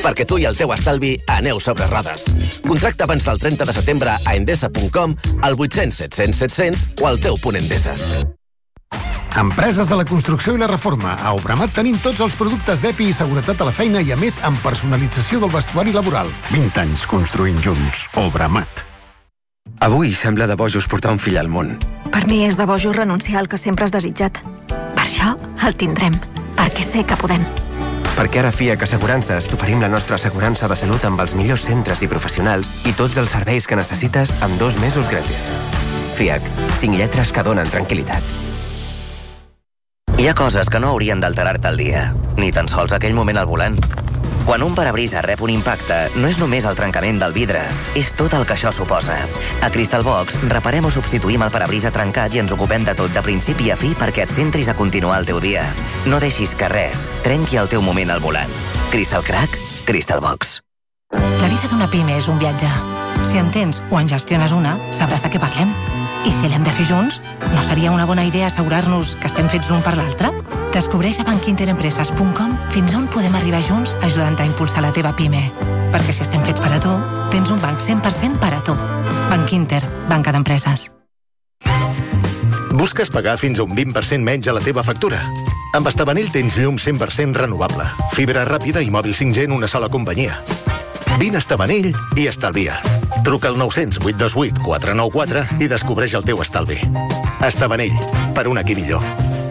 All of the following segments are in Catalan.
perquè tu i el teu estalvi aneu sobre rodes. Contracta abans del 30 de setembre a endesa.com, al 800 700 700 o al teu punt Endesa. Empreses de la construcció i la reforma. A Obramat tenim tots els productes d'EPI i seguretat a la feina i, a més, amb personalització del vestuari laboral. 20 anys construint junts. Obramat. Avui sembla de bojos portar un fill al món. Per mi és de bojos renunciar al que sempre has desitjat. Per això el tindrem, perquè sé que podem. Perquè ara a FIAC Assegurances t'oferim la nostra assegurança de salut amb els millors centres i professionals i tots els serveis que necessites amb 2 mesos gratis. FIAC, 5 lletres que donen tranquil·litat. Hi ha coses que no haurien d'alterar-te el dia, ni tan sols aquell moment al volant. Quan un parabrisa rep un impacte, no és només el trencament del vidre, és tot el que això suposa. A Crystal Box reparem o substituïm el parabrisa trencat i ens ocupem de tot de principi a fi perquè et centris a continuar el teu dia. No deixis que res trenqui el teu moment al volant. Crystal Crack, Crystal Box. La vida d'una PIME és un viatge. Si en tens o en gestiones una, sabràs de què parlem. I si l'hem de fer junts, no seria una bona idea assegurar-nos que estem fets l'un per l'altre? Descobreix a bankinterempreses.com fins on podem arribar junts ajudant-te a impulsar la teva PIME. Perquè si estem fets per a tu, tens un banc 100% per a tu. Banc Inter, banca d'empreses. Busques pagar fins a un 20% menys a la teva factura? Amb Estabanell tens llum 100% renovable, fibra ràpida i mòbil 5G en una sola companyia. Vine a Estabanell i estalvia. Truca al 900 828 494 i descobreix el teu estalvi. Estabanell, per un aquí millor.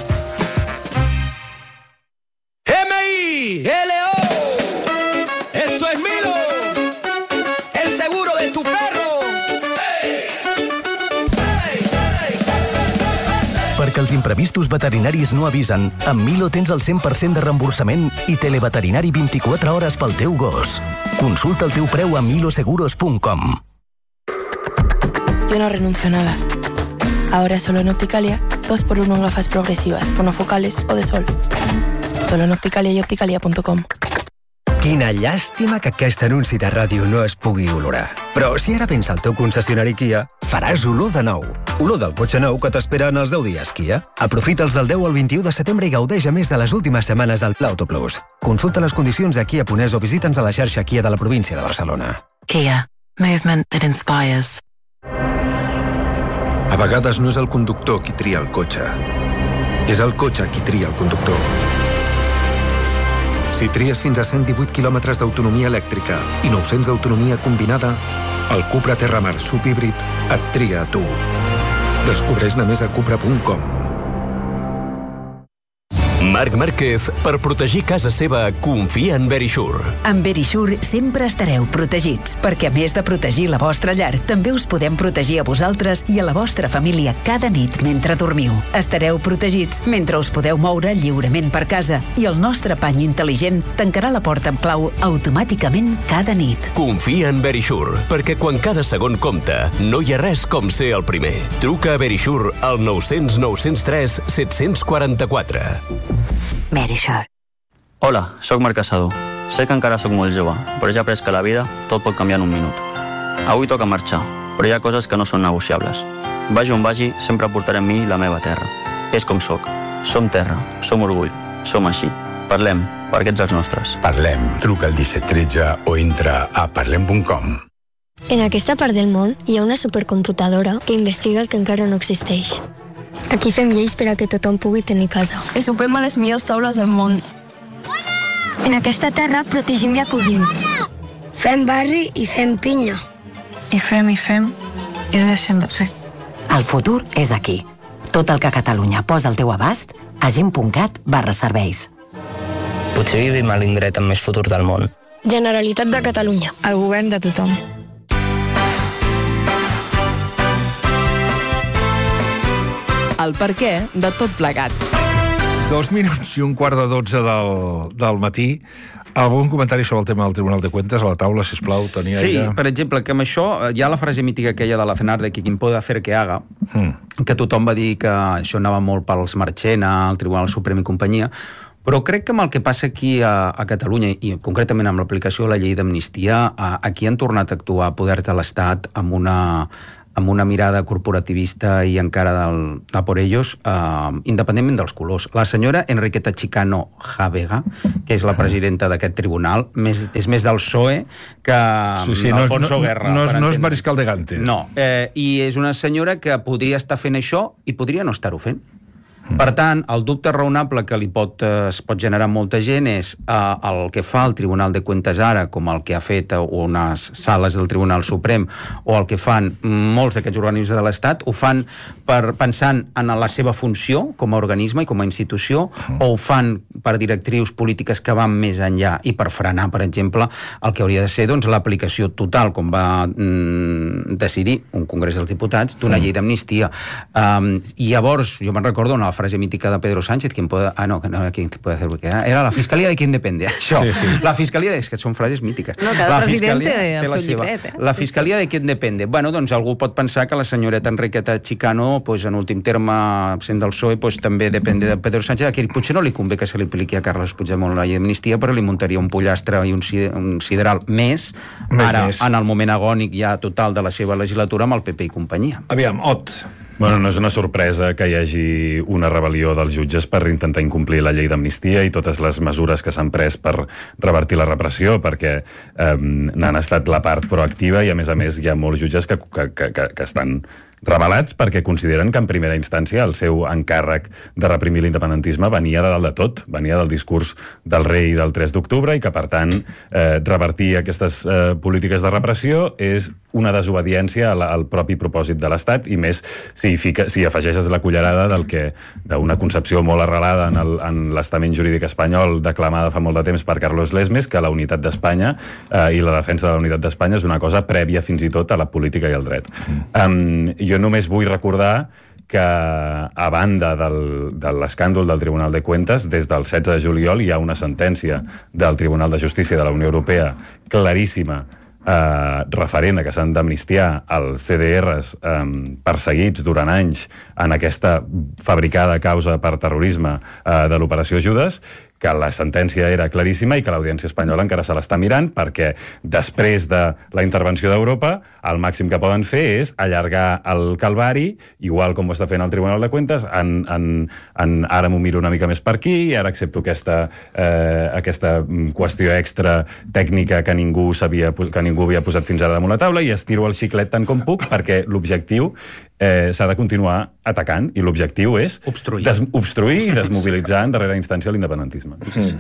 M-I-L-O. Esto es Milo, el seguro de tu perro. Perquè els imprevistos veterinaris no avisen, amb Milo tens el 100% de reemborsament i televeterinari 24 hores pel teu gos. Consulta el teu preu a miloseguros.com. Yo no renuncio a nada. Ahora solo en Opticalia, 2x1 en gafas progresivas, monofocales o de sol. Solo en Opticalia y opticalia.com. Quina llàstima que aquest anunci de ràdio no es pugui olorar. Però si ara vens al teu concessionari Kia, faràs olor de nou. Olor del cotxe nou que t'espera en els 10 dies Kia. Aprofita'ls del 10 al 21 de setembre i gaudeix a més de les últimes setmanes del Pla Auto Plus. Consulta les condicions a Kia.es o visita'ns a la xarxa Kia de la província de Barcelona. Kia. Movement that inspires. A vegades no és el conductor qui tria el cotxe. És el cotxe qui tria el conductor. Si tries fins a 118 km d'autonomia elèctrica i 900 d'autonomia combinada, el Cupra Terramar subhíbrid et tria a tu. Descobreix-ne més a cupra.com. Marc Márquez, per protegir casa seva, confia en Verisure. Amb Verisure sempre estareu protegits, perquè a més de protegir la vostra llar, també us podem protegir a vosaltres i a la vostra família cada nit mentre dormiu. Estareu protegits mentre us podeu moure lliurement per casa i el nostre pany intel·ligent tancarà la porta amb clau automàticament cada nit. Confia en Verisure, perquè quan cada segon compta, no hi ha res com ser el primer. Truca a Verisure al 900 903 744. Verisure. Hola, sóc Marc Casado. Sé que encara sóc molt jove, però ja he après que la vida tot pot canviar en un minut. Avui toca marxar, però hi ha coses que no són negociables. Vagi on vagi, sempre portaré amb mi la meva terra. És com sóc. Som terra, som orgull, som així. Parlem, perquè ets els nostres. Parlem. Truca al 1713 o entra a parlem.com. En aquesta part del món hi ha una supercomputadora que investiga el que encara no existeix. Aquí fem lleis per a que tothom pugui tenir casa. I sopem a les millors taules del món. En aquesta terra protegim i acollim. Fem barri i fem pinya. I fem, i deixem de fer. El futur és aquí. Tot el que Catalunya posa al teu abast a gent.cat/serveis. Potser vivim a l'indret amb més futur del món. Generalitat de Catalunya. El govern de tothom. El perquè de tot plegat. 2 minuts i un quart de 12 del matí. Algun comentari sobre el tema del Tribunal de Cuentas a la taula, sisplau, tenia Sí, ella... per exemple, que amb això hi ha la frase mítica aquella de la FENAR de que quien puede hacer que haga, que tothom va dir que això anava molt pels Marchena, al Tribunal Suprem i companyia, però crec que amb el que passa aquí a Catalunya, i concretament amb l'aplicació de la llei d'amnistia, aquí han tornat a actuar poders de l'Estat amb amb una mirada corporativista i encara de por ellos, independentment dels colors. La senyora Enriqueta Chicano Javega, que és la presidenta d'aquest tribunal, és més del PSOE que Alfonso Guerra. No és Mariscal de Gante. No, i és una senyora que podria estar fent això i podria no estar-ho fent. Per tant, el dubte raonable que es pot generar molta gent és el que fa el Tribunal de Cuentas ara, com el que ha fet unes sales del Tribunal Suprem, o el que fan molts d'aquests organismes de l'Estat, ho fan pensant en la seva funció com a organisme i com a institució, o ho fan per directrius polítiques que van més enllà i per frenar, per exemple, el que hauria de ser l'aplicació total, com va decidir un Congrés dels Diputats, d'una llei d'amnistia. I llavors, jo me'n recordo una frase mítica de Pedro Sánchez, ¿quién puede hacer? Era la fiscalía de quien depende. Això. Sí. La fiscalía, és que són frases mítiques. No, cada president té el seu llibret. La fiscalía de quien depende. Bueno, doncs algú pot pensar que la senyoreta Enriqueta Chicano, en últim terme, sent del PSOE, també depèn de Pedro Sánchez, que potser no li convé que se li apliqui a Carles Puigdemont la llei d'amnistia, però li muntaria un pollastre i un sideral més, ara, en el moment agònic ja total de la seva legislatura amb el PP i companyia. Aviam, Ot. Bueno, no és una sorpresa que hi hagi una rebel·lió dels jutges per intentar incomplir la llei d'amnistia i totes les mesures que s'han pres per revertir la repressió, perquè n'han estat la part proactiva i, a més, hi ha molts jutges que estan rebel·lats perquè consideren que en primera instància el seu encàrrec de reprimir l'independentisme venia de dalt de tot, venia del discurs del rei del 3 d'octubre i que, per tant, revertir aquestes polítiques de repressió és una desobediència al propi propòsit de l'Estat, i més si afegeixes la cullerada d'una concepció molt arrelada en l'estament jurídic espanyol declamada fa molt de temps per Carlos Lesmes, que la unitat d'Espanya i la defensa de la unitat d'Espanya és una cosa prèvia fins i tot a la política i al dret. Jo només vull recordar que, a banda de l'escàndol del Tribunal de Cuentas, des del 16 de juliol hi ha una sentència del Tribunal de Justícia de la Unió Europea claríssima referent a que s'han d'amnistiar els CDRs perseguits durant anys en aquesta fabricada causa per terrorisme de l'operació Judes, que la sentència era claríssima i que l'Audiència Espanyola encara se l'està mirant, perquè després de la intervenció d'Europa el màxim que poden fer és allargar el calvari, igual com ho està fent el Tribunal de Cuentas, ara m'ho miro una mica més per aquí i ara accepto aquesta qüestió extra tècnica que ningú havia posat fins ara damunt la taula i estiro el xiclet tant com puc, perquè l'objectiu s'ha de continuar atacant i l'objectiu és obstruir i desmobilitzar en darrera instància l'independentisme.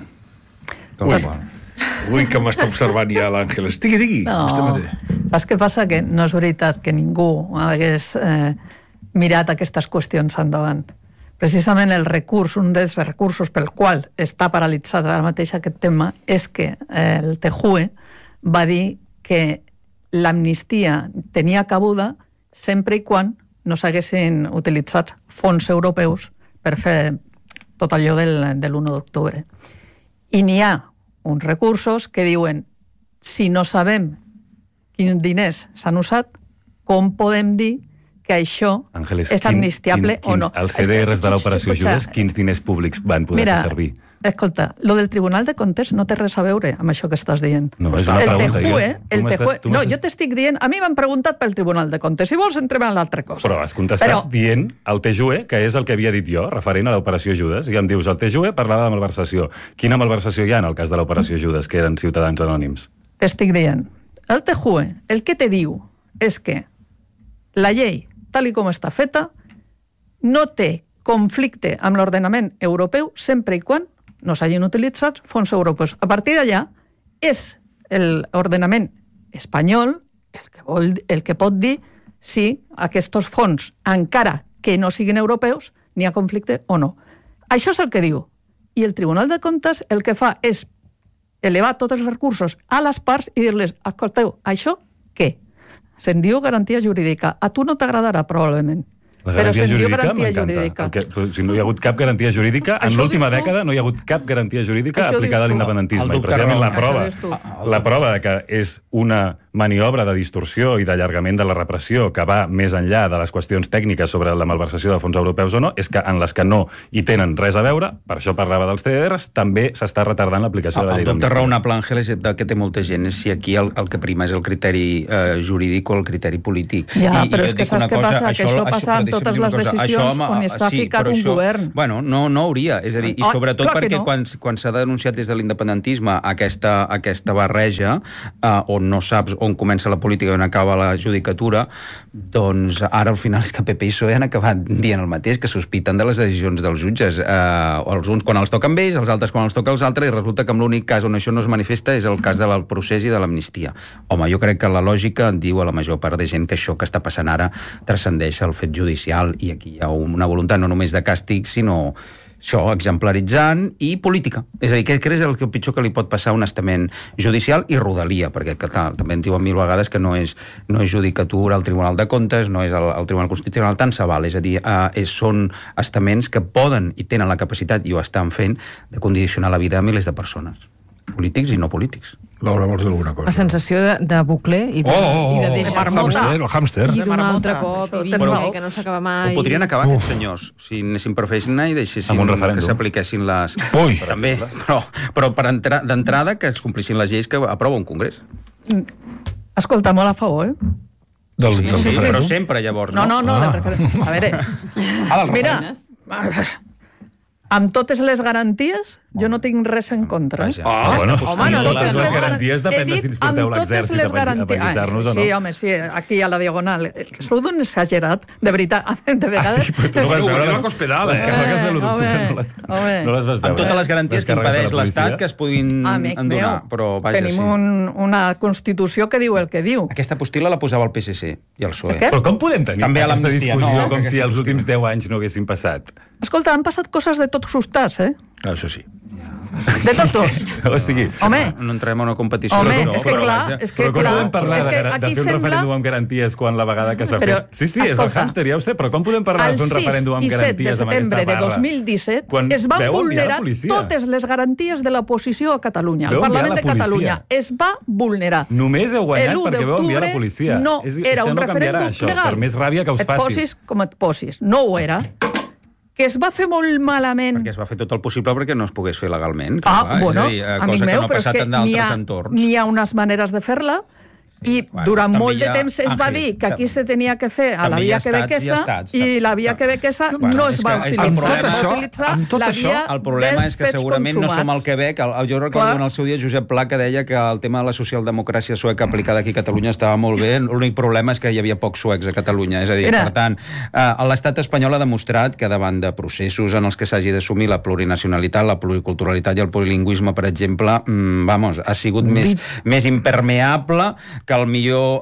Ui, que m'està observant ja l'Àngeles. Digui. No, saps què passa? Que no és veritat que ningú hagués mirat aquestes qüestions endavant. Precisament el recurs, un dels recursos pel qual està paralitzat ara mateix aquest tema, és que el TJUE va dir que l'amnistia tenia cabuda sempre i quan no s'haguessin utilitzat fons europeus per fer tot allò de l'1 d'octubre. I n'hi ha uns recursos que diuen si no sabem quins diners s'han usat, com podem dir que això és amnistiable o no? Els CDRs de l'operació Judes, quins diners públics van poder fer servir? Escolta, lo del Tribunal de Comptes no té res a veure amb això que estàs dient. No, és una pregunta. No, jo t'estic dient, a mi m'han preguntat pel Tribunal de Comptes, si vols entrem a l'altra cosa. Però has contestat dient el TJUE, que és el que havia dit jo, referent a l'operació Judes, i em dius, el TJUE parlava de malversació. Quina malversació hi ha en el cas de l'operació Judes, que eren ciutadans anònims? T'estic dient, el TJUE, el que te diu és que la llei, tal com està feta, no té conflicte amb l'ordenament europeu sempre i quan no s'hagin utilitzat fons europeus. A partir d'allà, és l'ordenament espanyol el que pot dir si aquests fons, encara que no siguin europeus, n'hi ha conflicte o no. Això és el que diu. I el Tribunal de Comptes el que fa és elevar tots els recursos a les parts i dir-les, escolteu, això què? Se'n diu garantia jurídica. A tu no t'agradarà, probablement. Però se'n diu garantia jurídica. Si no hi ha hagut cap garantia jurídica, en l'última dècada no hi ha hagut cap garantia jurídica aplicada a l'independentisme. I precisament la prova de que és una maniobra de distorsió i d'allargament de la repressió que va més enllà de les qüestions tècniques sobre la malversació de fons europeus o no, és que en les que no hi tenen res a veure, per això parlava dels TDRs, també s'està retardant l'aplicació de la llei d'amnistia. El dubte raonable, Àngel, és que té molta gent, és si aquí el que prima és el criteri jurídic o el criteri polític. Ja, però és que saps què passa? Que això passa amb totes les decisions on està ficat un govern. Bueno, no hauria, és a dir, i sobretot perquè quan s'ha denunciat des de l'independentisme aquesta barreja, on no saps on comença la política i on acaba la judicatura, doncs ara al final és que PP i PSOE han acabat dient el mateix, que sospiten de les decisions dels jutges. Els uns quan els toquen ells, els altres quan els toca els altres, i resulta que l'únic cas on això no es manifesta és el cas del procés i de l'amnistia. Home, jo crec que la lògica diu a la major part de gent que això que està passant ara transcendeix el fet judicial, i aquí hi ha una voluntat no només de càstig, sinó això, exemplaritzant i política. És a dir, què és el pitjor que li pot passar a un estament judicial i rodalia, perquè també ens diuen 1000 vegades que no és judicatura al Tribunal de Comptes, no és el Tribunal Constitucional, tant se val. És a dir, són estaments que poden i tenen la capacitat, i ho estan fent, de condicionar la vida de milers de persones, polítics i no polítics. Laura, vols dir alguna cosa? La sensació de bucle i de deixar el hàmster. I d'un altre cop, i que no s'acaba mai. Ho podrien acabar aquests senyors si anessin per feina i deixessin que s'apliquessin les... També, però d'entrada que es complissin les lleis que aprova un congrés. Escolta, molt a favor, Sí, però sempre, llavors, no? No, del referèndum. A veure, mira, amb totes les garanties, jo no tinc res en contra. Bueno, totes les garanties depèn de si ens porteu l'exèrcit a pallissar-nos o no. Sí, home, sí, aquí a la Diagonal. Sou d'un exagerat, de veritat. De vegades... Però tu no vas veure les cospedales. Les càrregues de l'1 d'octubre no les vas veure. Amb totes les garanties que impedeix l'Estat que es puguin endonar. Tenim una Constitució que diu el que diu. Aquesta postila la posava el PSC i el PSOE. Però com podem tenir aquesta discussió com si els últims 10 anys no haguessin passat? Escolta, han passat coses de tots costats, Això sí. De tots dos. O sigui, home, no entrem en una competició. Home, és que clar... Però com podem parlar de fer un referèndum amb garanties quan la vegada que s'ha fet... Sí, és el hàmster, ja ho sé, però com podem parlar de fer un referèndum amb garanties amb aquesta barra? El 6 i 7 de setembre de 2017 es van vulnerar totes les garanties de l'oposició a Catalunya. El Parlament de Catalunya es va vulnerar. Només heu guanyat perquè vau enviar la policia. No, era un referèndum legal. Per més ràbia que us faci. Et posis com et posis. No ho era. Que es va fer molt malament... Perquè es va fer tot el possible perquè no es pogués fer legalment. Bueno, amic meu, però és que n'hi ha unes maneres de fer-la, i durant molt de temps es va dir que aquí se tenia que fer a la via quebequesa, i la via quebequesa no es va utilitzar la via. El problema és que segurament no som al Quebec. Jo recordo en el seu dia Josep Pla que deia que el tema de la socialdemocràcia sueca aplicada aquí a Catalunya estava molt bé. L'únic problema és que hi havia pocs suecs a Catalunya. És a dir, per tant, l'estat espanyol ha demostrat que davant de processos en els que s'hagi d'assumir la plurinacionalitat, la pluriculturalitat i el plurilingüisme, per exemple, ha sigut més impermeable que el millor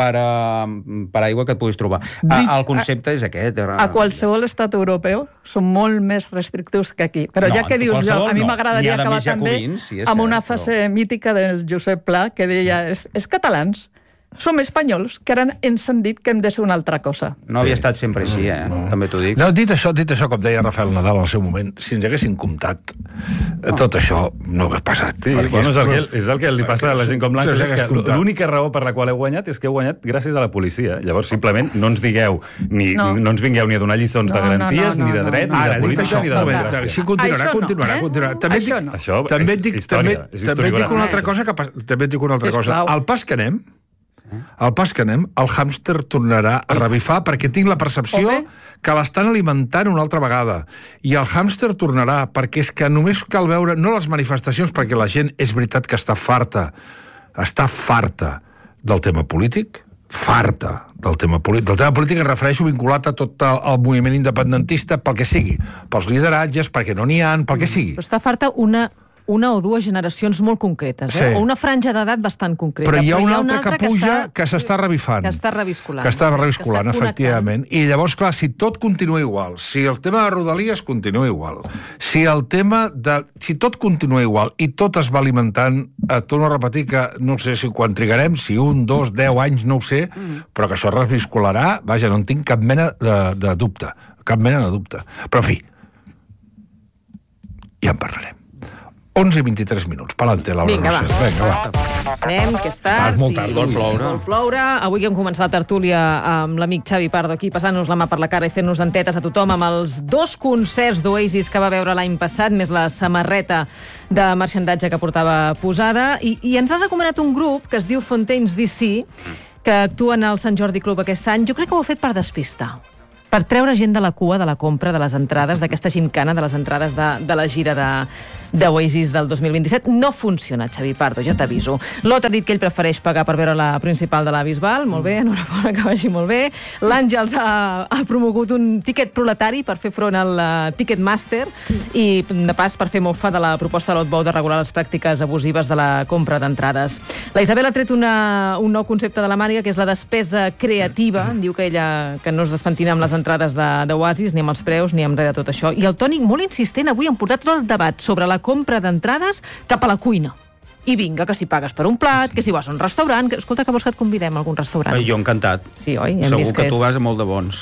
paraigua que et puguis trobar. El concepte és aquest. A qualsevol estat europeu són molt més restrictius que aquí. Però ja que dius jo, a mi m'agradaria acabar també amb una frase mítica del Josep Pla que deia, és catalans, som espanyols, que ara ens han dit que hem de ser una altra cosa. No havia estat sempre així, també t'ho dic. No, dit això, com deia Rafael Nadal al seu moment, si ens haguessin comptat, tot això no hagués passat. Sí, bueno, és el que li passa a la gent com Blanca, és que l'única raó per la qual heu guanyat és que heu guanyat gràcies a la policia. Llavors, simplement, no ens digueu, no ens vingueu ni a donar lliçons de garanties, ni de dret, ni de política, ni de democràcia. Així continuarà. També et dic una altra cosa. Al pas que anem, el hàmster tornarà a revifar perquè tinc la percepció que l'estan alimentant una altra vegada. I el hàmster tornarà perquè és que només cal veure, no les manifestacions, perquè la gent és veritat que està farta del tema polític, del tema polític em refereixo vinculat a tot el moviment independentista, pel que sigui, pels lideratges, perquè no n'hi ha, pel que sigui. Però està farta una o dues generacions molt concretes, o una franja d'edat bastant concreta. Però hi ha una altra que puja que s'està revifant. Que està revisculant. Que està revisculant, efectivament. I llavors, clar, si tot continua igual, si el tema de Rodalies continua igual, si tot continua igual i tot es va alimentant, torno a repetir que no sé si quan trigarem, si 1, 2, 10 anys, no ho sé, però que això reviscularà, vaja, no en tinc cap mena de dubte. Cap mena de dubte. Però, en fi, ja en parlarem. 11 i 23 minuts. Palante, Laura Rosés. Vinga, va. Anem, que és tard. Molt tard, vol ploure. Vol ploure. Avui hem començat la tertúlia amb l'amic Xavi Pardo aquí, passant-nos la mà per la cara i fent-nos dentetes a tothom amb els 2 concerts d'Oasis que va veure l'any passat, més la samarreta de marxandatge que portava posada. I ens ha recomanat un grup que es diu Fontaines DC, que actua en el Sant Jordi Club aquest any. Jo crec que ho ha fet per despistar, per treure gent de la cua de la compra de les entrades, d'aquesta gimcana de les entrades de la gira d'Oasis del 2027. No funciona, Xavi Pardo, ja t'aviso. Lot ha dit que ell prefereix pagar per veure la principal de la Bisbal. Molt bé, enhorabona, que vagi molt bé. L'Àngels ha promogut un tiquet proletari per fer front al Ticketmaster i, de pas, per fer mofa de la proposta de l'Otbou de regular les pràctiques abusives de la compra d'entrades. La Isabel ha tret un nou concepte de la màniga, que és la despesa creativa. Diu que ella que no es despentina amb les entrades d'Oasis, ni amb els preus, ni amb res de tot això. I el Tònic, molt insistent, avui han portat tot el debat sobre la compra d'entrades cap a la cuina. I vinga, que si pagues per un plat, que si vas a un restaurant... Escolta, que vols que et convidem a algun restaurant? Jo encantat. Sí, oi? Segur que tu vas a molt de bons.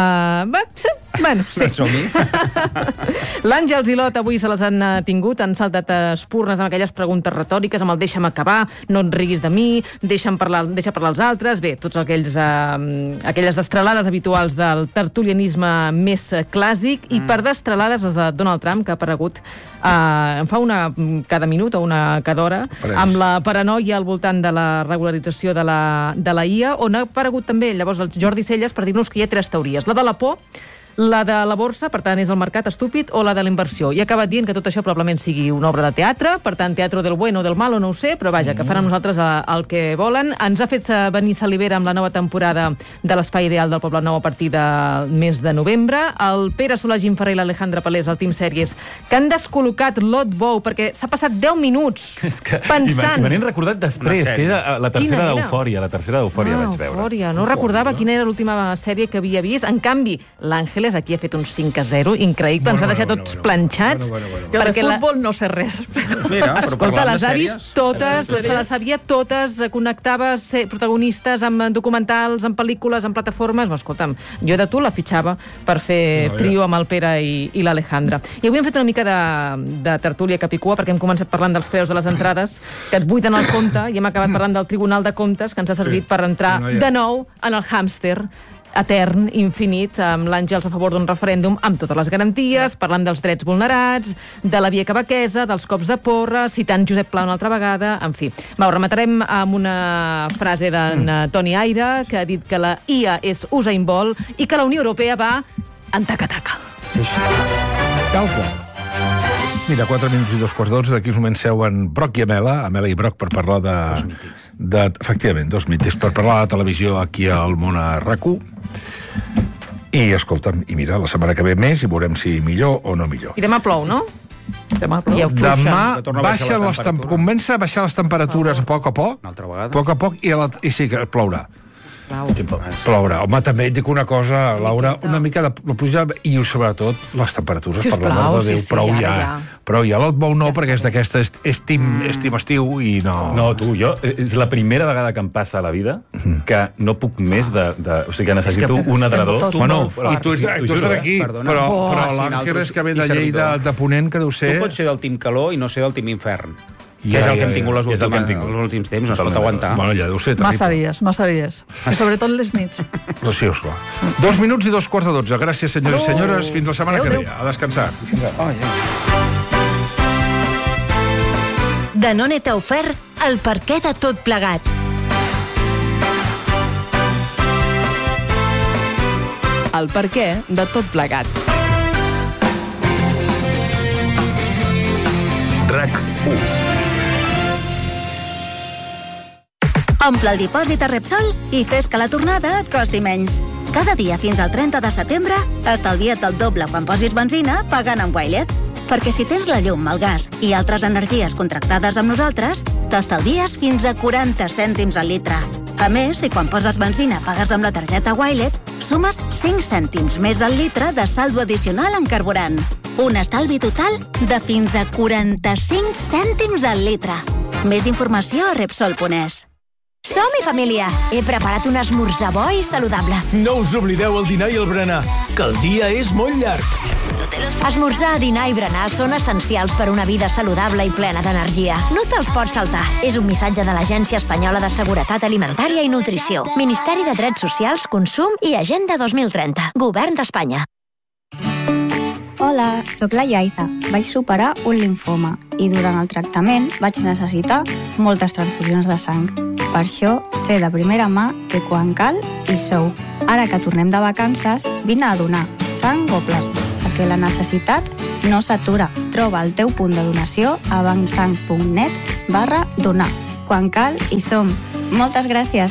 Bueno, sí. L'Àngels i l'Ot avui se les han tingut, han saltat espurnes amb aquelles preguntes retòriques, amb el deixa'm acabar, no et riguis de mi, deixa parlar els altres. Bé, tots aquelles destralades habituals del tertulianisme més clàssic, i per destralades les de Donald Trump, que ha aparegut en fa una cada minut o una cada hora, amb la paranoia al voltant de la regularització de la IA, on ha aparegut també llavors el Jordi Celles per dir-nos que hi ha 3 teories. La de la por, la de la borsa, per tant, és el mercat estúpid, o la de la inversió. I ha acabat dient que tot això probablement sigui una obra de teatre, per tant, teatre del bueno o del malo, no ho sé, però vaja, que faran nosaltres el que volen. Ens ha fet venir Salivera amb la nova temporada de l'Espai Ideal del Poble Nou a partir del mes de novembre. El Pere Solà, Gim Ferrer i l'Alejandra Palés, el Team Sèries, que han descol·locat l'Otbou, perquè s'ha passat 10 minuts pensant... I me n'he recordat després, que era la tercera d'Eufòria. La tercera d'Eufòria vaig veure. Eufòria. No recordava quina era l'última sèrie que havia vist. En canvi, l'Àngel aquí ha fet un 5-0 increïble, ens ha deixat tots planxats. Jo de futbol no sé res. Escolta, les ha vist totes, se les sabia totes, connectava protagonistes amb documentals, amb pel·lícules, amb plataformes. Escolta'm, jo de tu la fitxava per fer trio amb el Pere i l'Alejandra. I avui hem fet una mica de tertúlia capicua, perquè hem començat parlant dels preus de les entrades, que et buiden el compte, i hem acabat parlant del Tribunal de Comptes, que ens ha servit per entrar de nou en el hàmster etern, infinit, amb l'Àngels a favor d'un referèndum amb totes les garanties, parlant dels drets vulnerats, de la via quebequesa, dels cops de porra, citant Josep Pla una altra vegada, en fi. Va, ho rematarem amb una frase d'en Toni Aire, que ha dit que la IA és Usain Bolt i que la Unió Europea va en taca-taca. Tal qual. Mira, 4 minuts i 2:15, d'aquí uns moments seuen Broc i Amela i Broc, per parlar efectivament, 2 mítics, per parlar de televisió aquí al Món a RAC1. I, escolta'm, i mira, la setmana que ve més i veurem si millor o no millor. I demà plou, no? Demà comença a baixar les temperatures a poc, i sí que plourà. Plourà. Home, també et dic una cosa, Laura, una mica de pluja i sobretot les temperatures, per l'amor de Déu, prou ja. L'Otbou no, perquè és d'aquesta estim estiu i no... No, tu, jo, és la primera vegada que em passa a la vida que no puc més o sigui, que necessito un adredor. I tu estàs aquí, però l'Àngel és que ve de Lleida de Ponent, que deu ser... Tu pots ser del team calor i no ser del team infern. Que és el que hem tingut els últims temps, no es pot aguantar. Bueno, ja deu ser terrible. Massa dies. I sobretot les nits. Però sí, esclar. 2 minuts i 2:15. Gràcies, senyors i senyores. Fins la setmana que ve. A descansar. Danone t'ha ofert el perquè de tot plegat. El perquè de tot plegat. RAC1. Omple el dipòsit a Repsol i fes que la tornada et costi menys. Cada dia fins al 30 de setembre estalvia't el doble quan posis benzina pagant amb Wilet. Perquè si tens la llum, el gas i altres energies contractades amb nosaltres, t'estalvies fins a 40 cèntims al litre. A més, si quan poses benzina pagues amb la targeta Wilet, sumes 5 cèntims més al litre de saldo addicional en carburant. Un estalvi total de fins a 45 cèntims al litre. Més informació a Repsol.es. Som-hi, família! He preparat un esmorzar bo i saludable. No us oblideu el dinar i el berenar, que el dia és molt llarg. Esmorzar, dinar i berenar són essencials per una vida saludable i plena d'energia. No te'ls pots saltar. És un missatge de l'Agència Espanyola de Seguretat Alimentària i Nutrició. Ministeri de Drets Socials, Consum i Agenda 2030. Govern d'Espanya. Hola, sóc la Yaiza. Vaig superar un limfoma i durant el tractament vaig necessitar moltes transfusions de sang. Per això sé de primera mà que quan cal hi sou. Ara que tornem de vacances, vine a donar sang o plasma, perquè la necessitat no s'atura. Troba el teu punt de donació a bancsang.net/donar. Quan cal hi som. Moltes gràcies.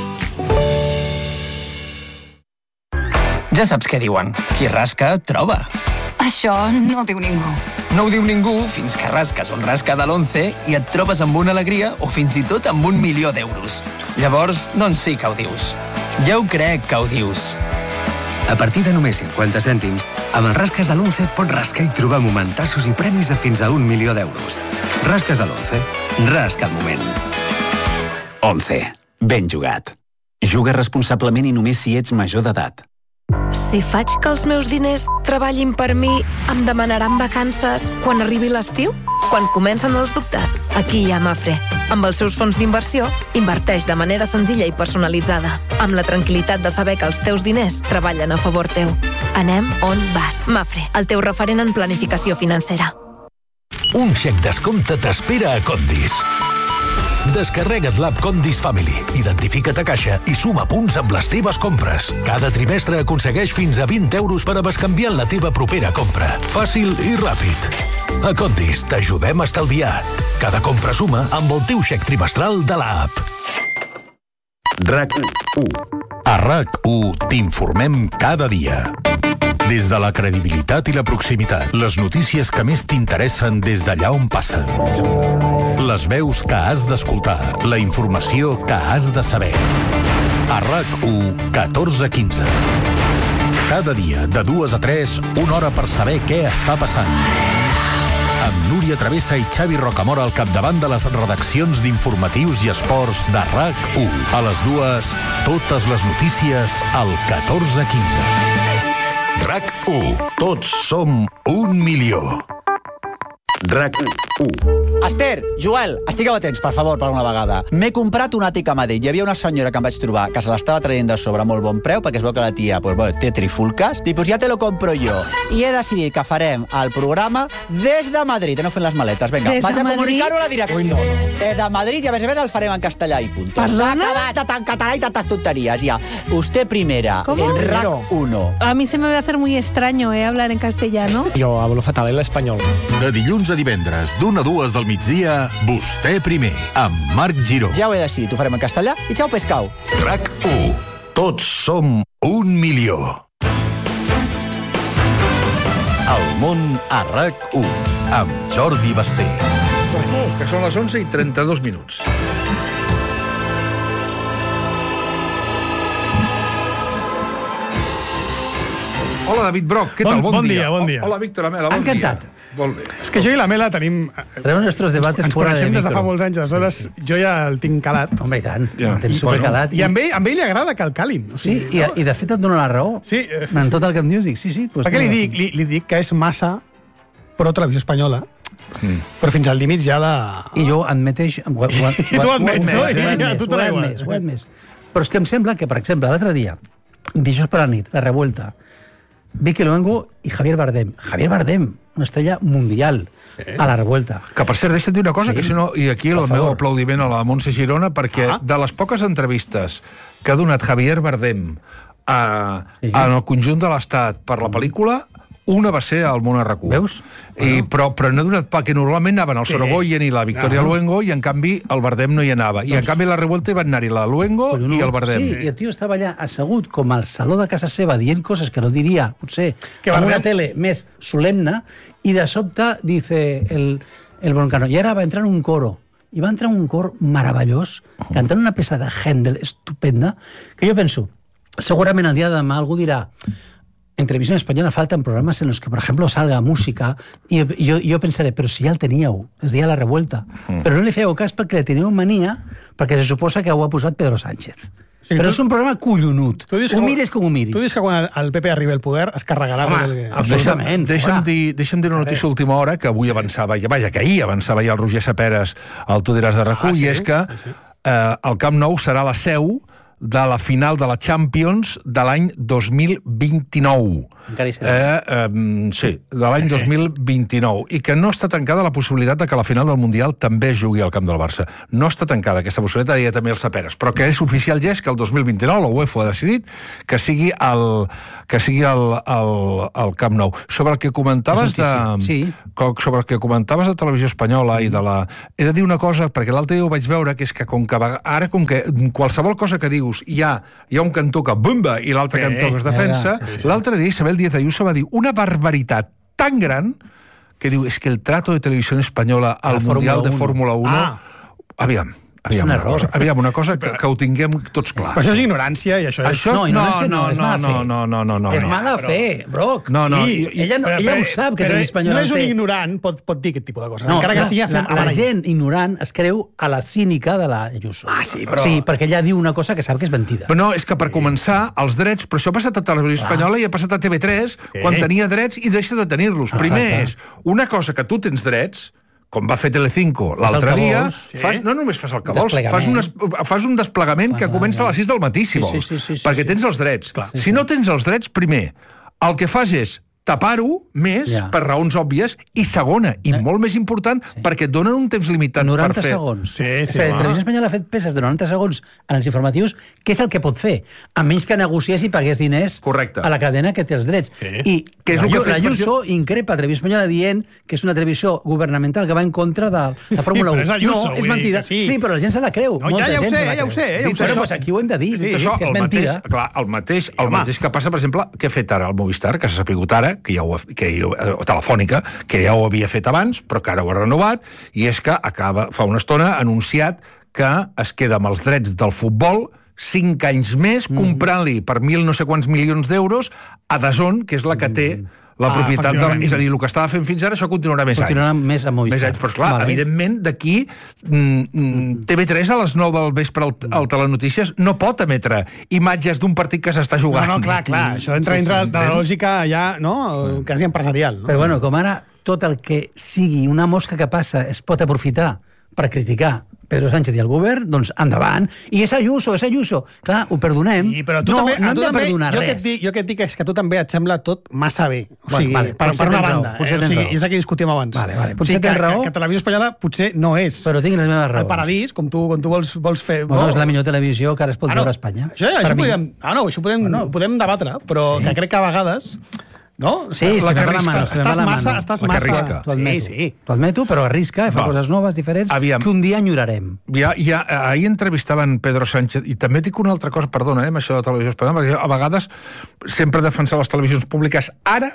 Ja saps què diuen. Qui rasca, troba. Això no ho diu ningú. No ho diu ningú fins que rasques un rasca de l'11 i et trobes amb una alegria o fins i tot amb 1 milió d'euros. Llavors, doncs sí que ho dius. Ja ho crec que ho dius. A partir de només 50 cèntims, amb els rasques de l'11 pots rascar i trobar momentassos i premis de fins a 1 milió d'euros. Rasques de l'11. Rasca el moment. 11. Ben jugat. Juga responsablement i només si ets major d'edat. Si faig que els meus diners treballin per mi, em demanaran vacances quan arribi l'estiu? Quan comencen els dubtes, aquí hi ha Mafre. Amb els seus fons d'inversió, inverteix de manera senzilla i personalitzada, amb la tranquil·litat de saber que els teus diners treballen a favor teu. Anem on vas. Mafre, el teu referent en planificació financera. Un xec descompte t'espera a Condis. Descarrega't l'app Condis Family, identifica't a caixa i suma punts amb les teves compres. Cada trimestre aconsegueix fins a 20 euros per a bescanviar la teva propera compra. Fàcil i ràpid. A Condis t'ajudem a estalviar. Cada compra suma amb el teu xec trimestral de l'app. RAC1. A RAC1 t'informem cada dia. Des de la credibilitat i la proximitat, les notícies que més t'interessen des d'allà on passen. Les veus que has d'escoltar, la informació que has de saber. A RAC1, 14-15. Cada dia, de 2 a 3, una hora per saber què està passant. Amb Núria Travessa i Xavi Rocamora al capdavant de les redaccions d'informatius i esports de RAC1. A les 2, totes les notícies al 14-15. RAC1. Tots som 1 milió. RAC1. Esther, Joel, estigueu atents, per favor, per una vegada. M'he comprat un àtic a Madrid. Hi havia una senyora que em vaig trobar que se l'estava traient de sobre a molt bon preu, perquè es veu que la tia té trifulques. Dic, pues ja te lo compro jo. I he decidit que farem el programa des de Madrid. No fent les maletes. Vinga, vaig a comunicar-ho a la direcció. Des de Madrid i a més el farem en castellà i punt. S'ha acabat en català i tantes tonterías, ja. Usted primera, en RAC1. A mí se me va a hacer muy extraño, hablar en castellano. Yo hablo fatal el español. De dilluns a divendres, d'1 a 2 del migdia, vostè primer, amb Marc Giró. Ja ho he decidit, ho farem en castellà i xau pescau. RAC1. Tots som 1 milió. El món a RAC1, amb Jordi Basté. Que són les 11:32 minuts. Hola, David Broc, què tal? Bon dia. Hola, Víctor Amela, bon Encantat. dia. Molt bé. És que jo i l'Amela tenim... Tenemos nuestros debates ens fuera de coneixem des de micro. fa molts anys, aleshores jo ja el tinc calat. Home, i tant, Ja. el tens supercalat. I a ell li agrada que el calin. O Sí, sigui, i de fet et dona la raó. Sí. En tot el que em dius, dic, sí. Pues perquè li dic que és massa pro televisió espanyola, però fins al límit ja de... I jo admeteix... I tu admets, no? I a tu te Ho he admès. Però és que em sembla que, per exemple, l'altre dia, dijous per la nit, La Revuelta, Vicky Luengo i Javier Bardem. Javier Bardem, una estrella mundial a La Revuelta. Que, per cert, deixa't dir una cosa, Sí. que si no, i aquí el meu aplaudiment a la Montse Girona, perquè de les poques entrevistes que ha donat Javier Bardem en el conjunt de l'Estat per la pel·lícula, una va ser al Món a RAC1. Veus? Però n'ha donat perquè normalment anaven el Sorogoyen i la Victoria Luengo i en canvi el Bardem no hi anava. I en canvi a la Revuelta hi van anar-hi la Luengo i el Bardem. Sí, i el tio estava allà assegut com al saló de casa seva dient coses que no diria, potser, Que en Bardem- una tele més solemne, i de sobte dice el Broncano, i ara va entrar un coro. I va entrar un cor meravellós, cantant una peça de Händel estupenda, que jo penso, segurament el dia de demà algú dirà en televisión española faltan programas en los que, por ejemplo, salga música, y yo pensaré, pero si ja el teníeu, es deia La Revuelta. Però no li fèieu cas perquè li teníeu mania, perquè se suposa que ho ha posat Pedro Sánchez. Però és un programa collonut. Ho mires com ho miris. Tu dius que quan el PP arribi al poder es carregarà... Absolutament. Deixa'm dir una notícia última hora que avui avançava, que ahir avançava ja el Roger Saperes al Tu diràs de RAC1, i és que el Camp Nou serà la seu de la final de la Champions de l'any 2029. Sí, de l'any 2029. I que no està tancada la possibilitat de que la final del Mundial també jugui al camp del Barça. No està tancada aquesta possibilitat, deia també el Saperes, però que és oficial ja és que el 2029 la UEFA ha decidit que sigui el Camp Nou. Sobre el que comentaves sobre el que comentaves de Televisió Espanyola i de la... He de dir una cosa, perquè l'altre dia ho vaig veure, que és que com que qualsevol cosa que dius hi ha un cantó que bomba i l'altre cantó que es defensa, l'altre dia Isabel Díaz Ayuso va dir una barbaritat tan gran que diu, és que el trato de Televisión Española al Mundial de Fórmula 1... Aviam, una cosa que ho tinguem tots clar. Però això és ignorància i això és... No. És mala fe, Broc. Ella ho sap, que Televisió Espanyola no és un ignorant, pot dir aquest tipus de coses. Encara que sigui la gent ignorant es creu a la cínica de la Ayuso. Sí, perquè ella diu una cosa que sap que és mentida. No, és que per començar, els drets... Però això ha passat a Televisió Espanyola i ha passat a TV3 quan tenia drets i deixa de tenir-los. Primer és una cosa que tu tens drets, com va fer Telecinco l'altre dia, no només fas el que vols, fas un desplegament que comença a les 6 del matí, si vols, perquè tens els drets. Si no tens els drets, primer, el que fas és tapar-ho més per raons òbvies i segona, i molt més important, perquè et donen un temps limitat per fer... 90 segons. Televisió Espanyola ha fet peces de 90 segons en els informatius, què és el que pot fer? A menys que negocies i pagués diners a la cadena que té els drets. I l'Ayuso increpa Televisió Espanyola dient que és una televisió governamental que va en contra de la Fórmula 1. No, és mentida. Sí, però la gent se la creu. Ja ho sé. Però aquí ho hem de dir, que és mentida. El mateix que passa, per exemple, que ha fet ara el Movistar, que s'ha sapigut ara, Telefònica, que ja ho havia fet abans, però que ara ho ha renovat, i és que fa una estona anunciat que es queda amb els drets del futbol 5 anys més, comprant-li per 1.000 no sé quants milions d'euros a DAZN, que és la que té la propietat de és a dir, el que estava fent fins ara, això continuarà més anys. Continuarà més a Movistar. Però esclar, evidentment, d'aquí TV3 a les 9 del vespre al Telenotícies no pot emetre imatges d'un partit que s'està jugant. No, clar, això entra dintre de la lògica ja, no?, quasi empresarial. Però bueno, com ara tot el que sigui una mosca que passa es pot aprofitar per criticar Pedro Sánchez i el govern, doncs endavant. I és Ayuso. Clar, ho perdonem. Però tu també, no hem de perdonar res. Jo que et dic és que a tu també et sembla tot massa bé. O sigui, per una banda. És el que discutíem abans. Potser tens raó. Que Televisió Espanyola potser no és però tinc les meves raons. El paradís, com tu vols fer. Bueno, és la millor televisió que ara es pot veure a Espanya. Això podem debatre, però que crec que a vegades... No? Sí, estàs massa... T'ho admeto, però arrisca, fa coses noves, diferents, que un dia enyorarem. Ahir entrevistaven Pedro Sánchez, i també dic una altra cosa, perdona, amb això de Televisió Espanyola, perquè a vegades sempre defensar les televisions públiques, ara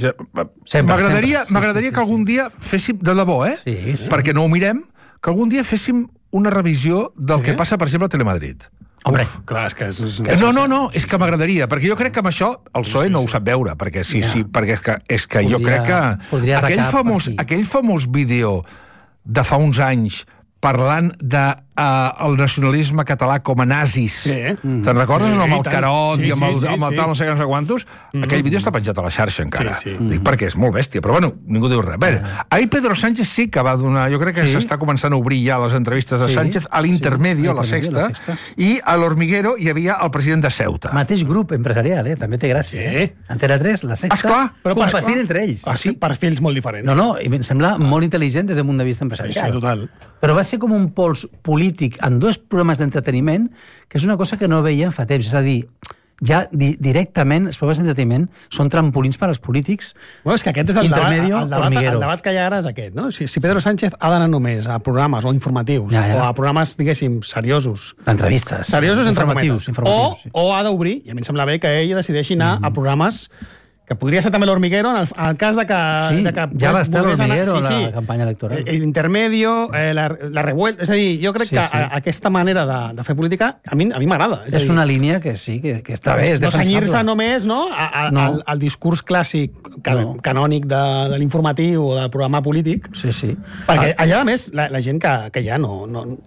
m'agradaria que algun dia féssim, de debò, perquè no ho mirem, que algun dia féssim una revisió del que passa, per exemple, a Telemadrid. Hombre, clar, és que... No, és que m'agradaria, perquè jo crec que amb això el PSOE no ho sap veure, perquè perquè és que jo crec que aquell famós vídeo de fa uns anys parlant del nacionalisme català com a nazis. Te'n recordes? Amb el Carot i amb el tal no sé què, no sé quantos? Aquell vídeo està penjat a la xarxa encara. Dic perquè és molt bèstia, però bueno, ningú diu res. Ahir Pedro Sánchez sí que va donar... Jo crec que s'està començant a obrir ja les entrevistes de Sánchez a l'Intermedio, a la Sexta, i a l'Hormiguero hi havia el president de Ceuta. Mateix grup empresarial, també té gràcia. Antena 3, la Sexta, competint entre ells. Per fills molt diferents. No, i em sembla molt intel·ligent des del punt de vista empresarial. Sí, total. Però va ser com un pols polític en 2 programes d'entreteniment, que és una cosa que no veiem fa temps. És a dir, ja directament els programes d'entreteniment són trampolins per als polítics. Bueno, és que aquest és el debat que hi ha ara és aquest, no? Si Pedro Sánchez ha d'anar només a programes o informatius, o a programes, diguéssim, seriosos. Entrevistes. Seriosos informatius. O ha d'obrir, i a mi em sembla bé que ell decideixi anar a programes que podria ser també l'Hormiguero en el cas de que... ja va estar l'Hormiguero a la campanya electoral. L'intermedio, la revuelta... És a dir, jo crec que aquesta manera de fer política a mi m'agrada. És una línia que sí, que està bé, és defensable. No senyir-se només al discurs clàssic canònic de l'informatiu o del programa polític. Sí. Perquè allà, a més, la gent que hi ha no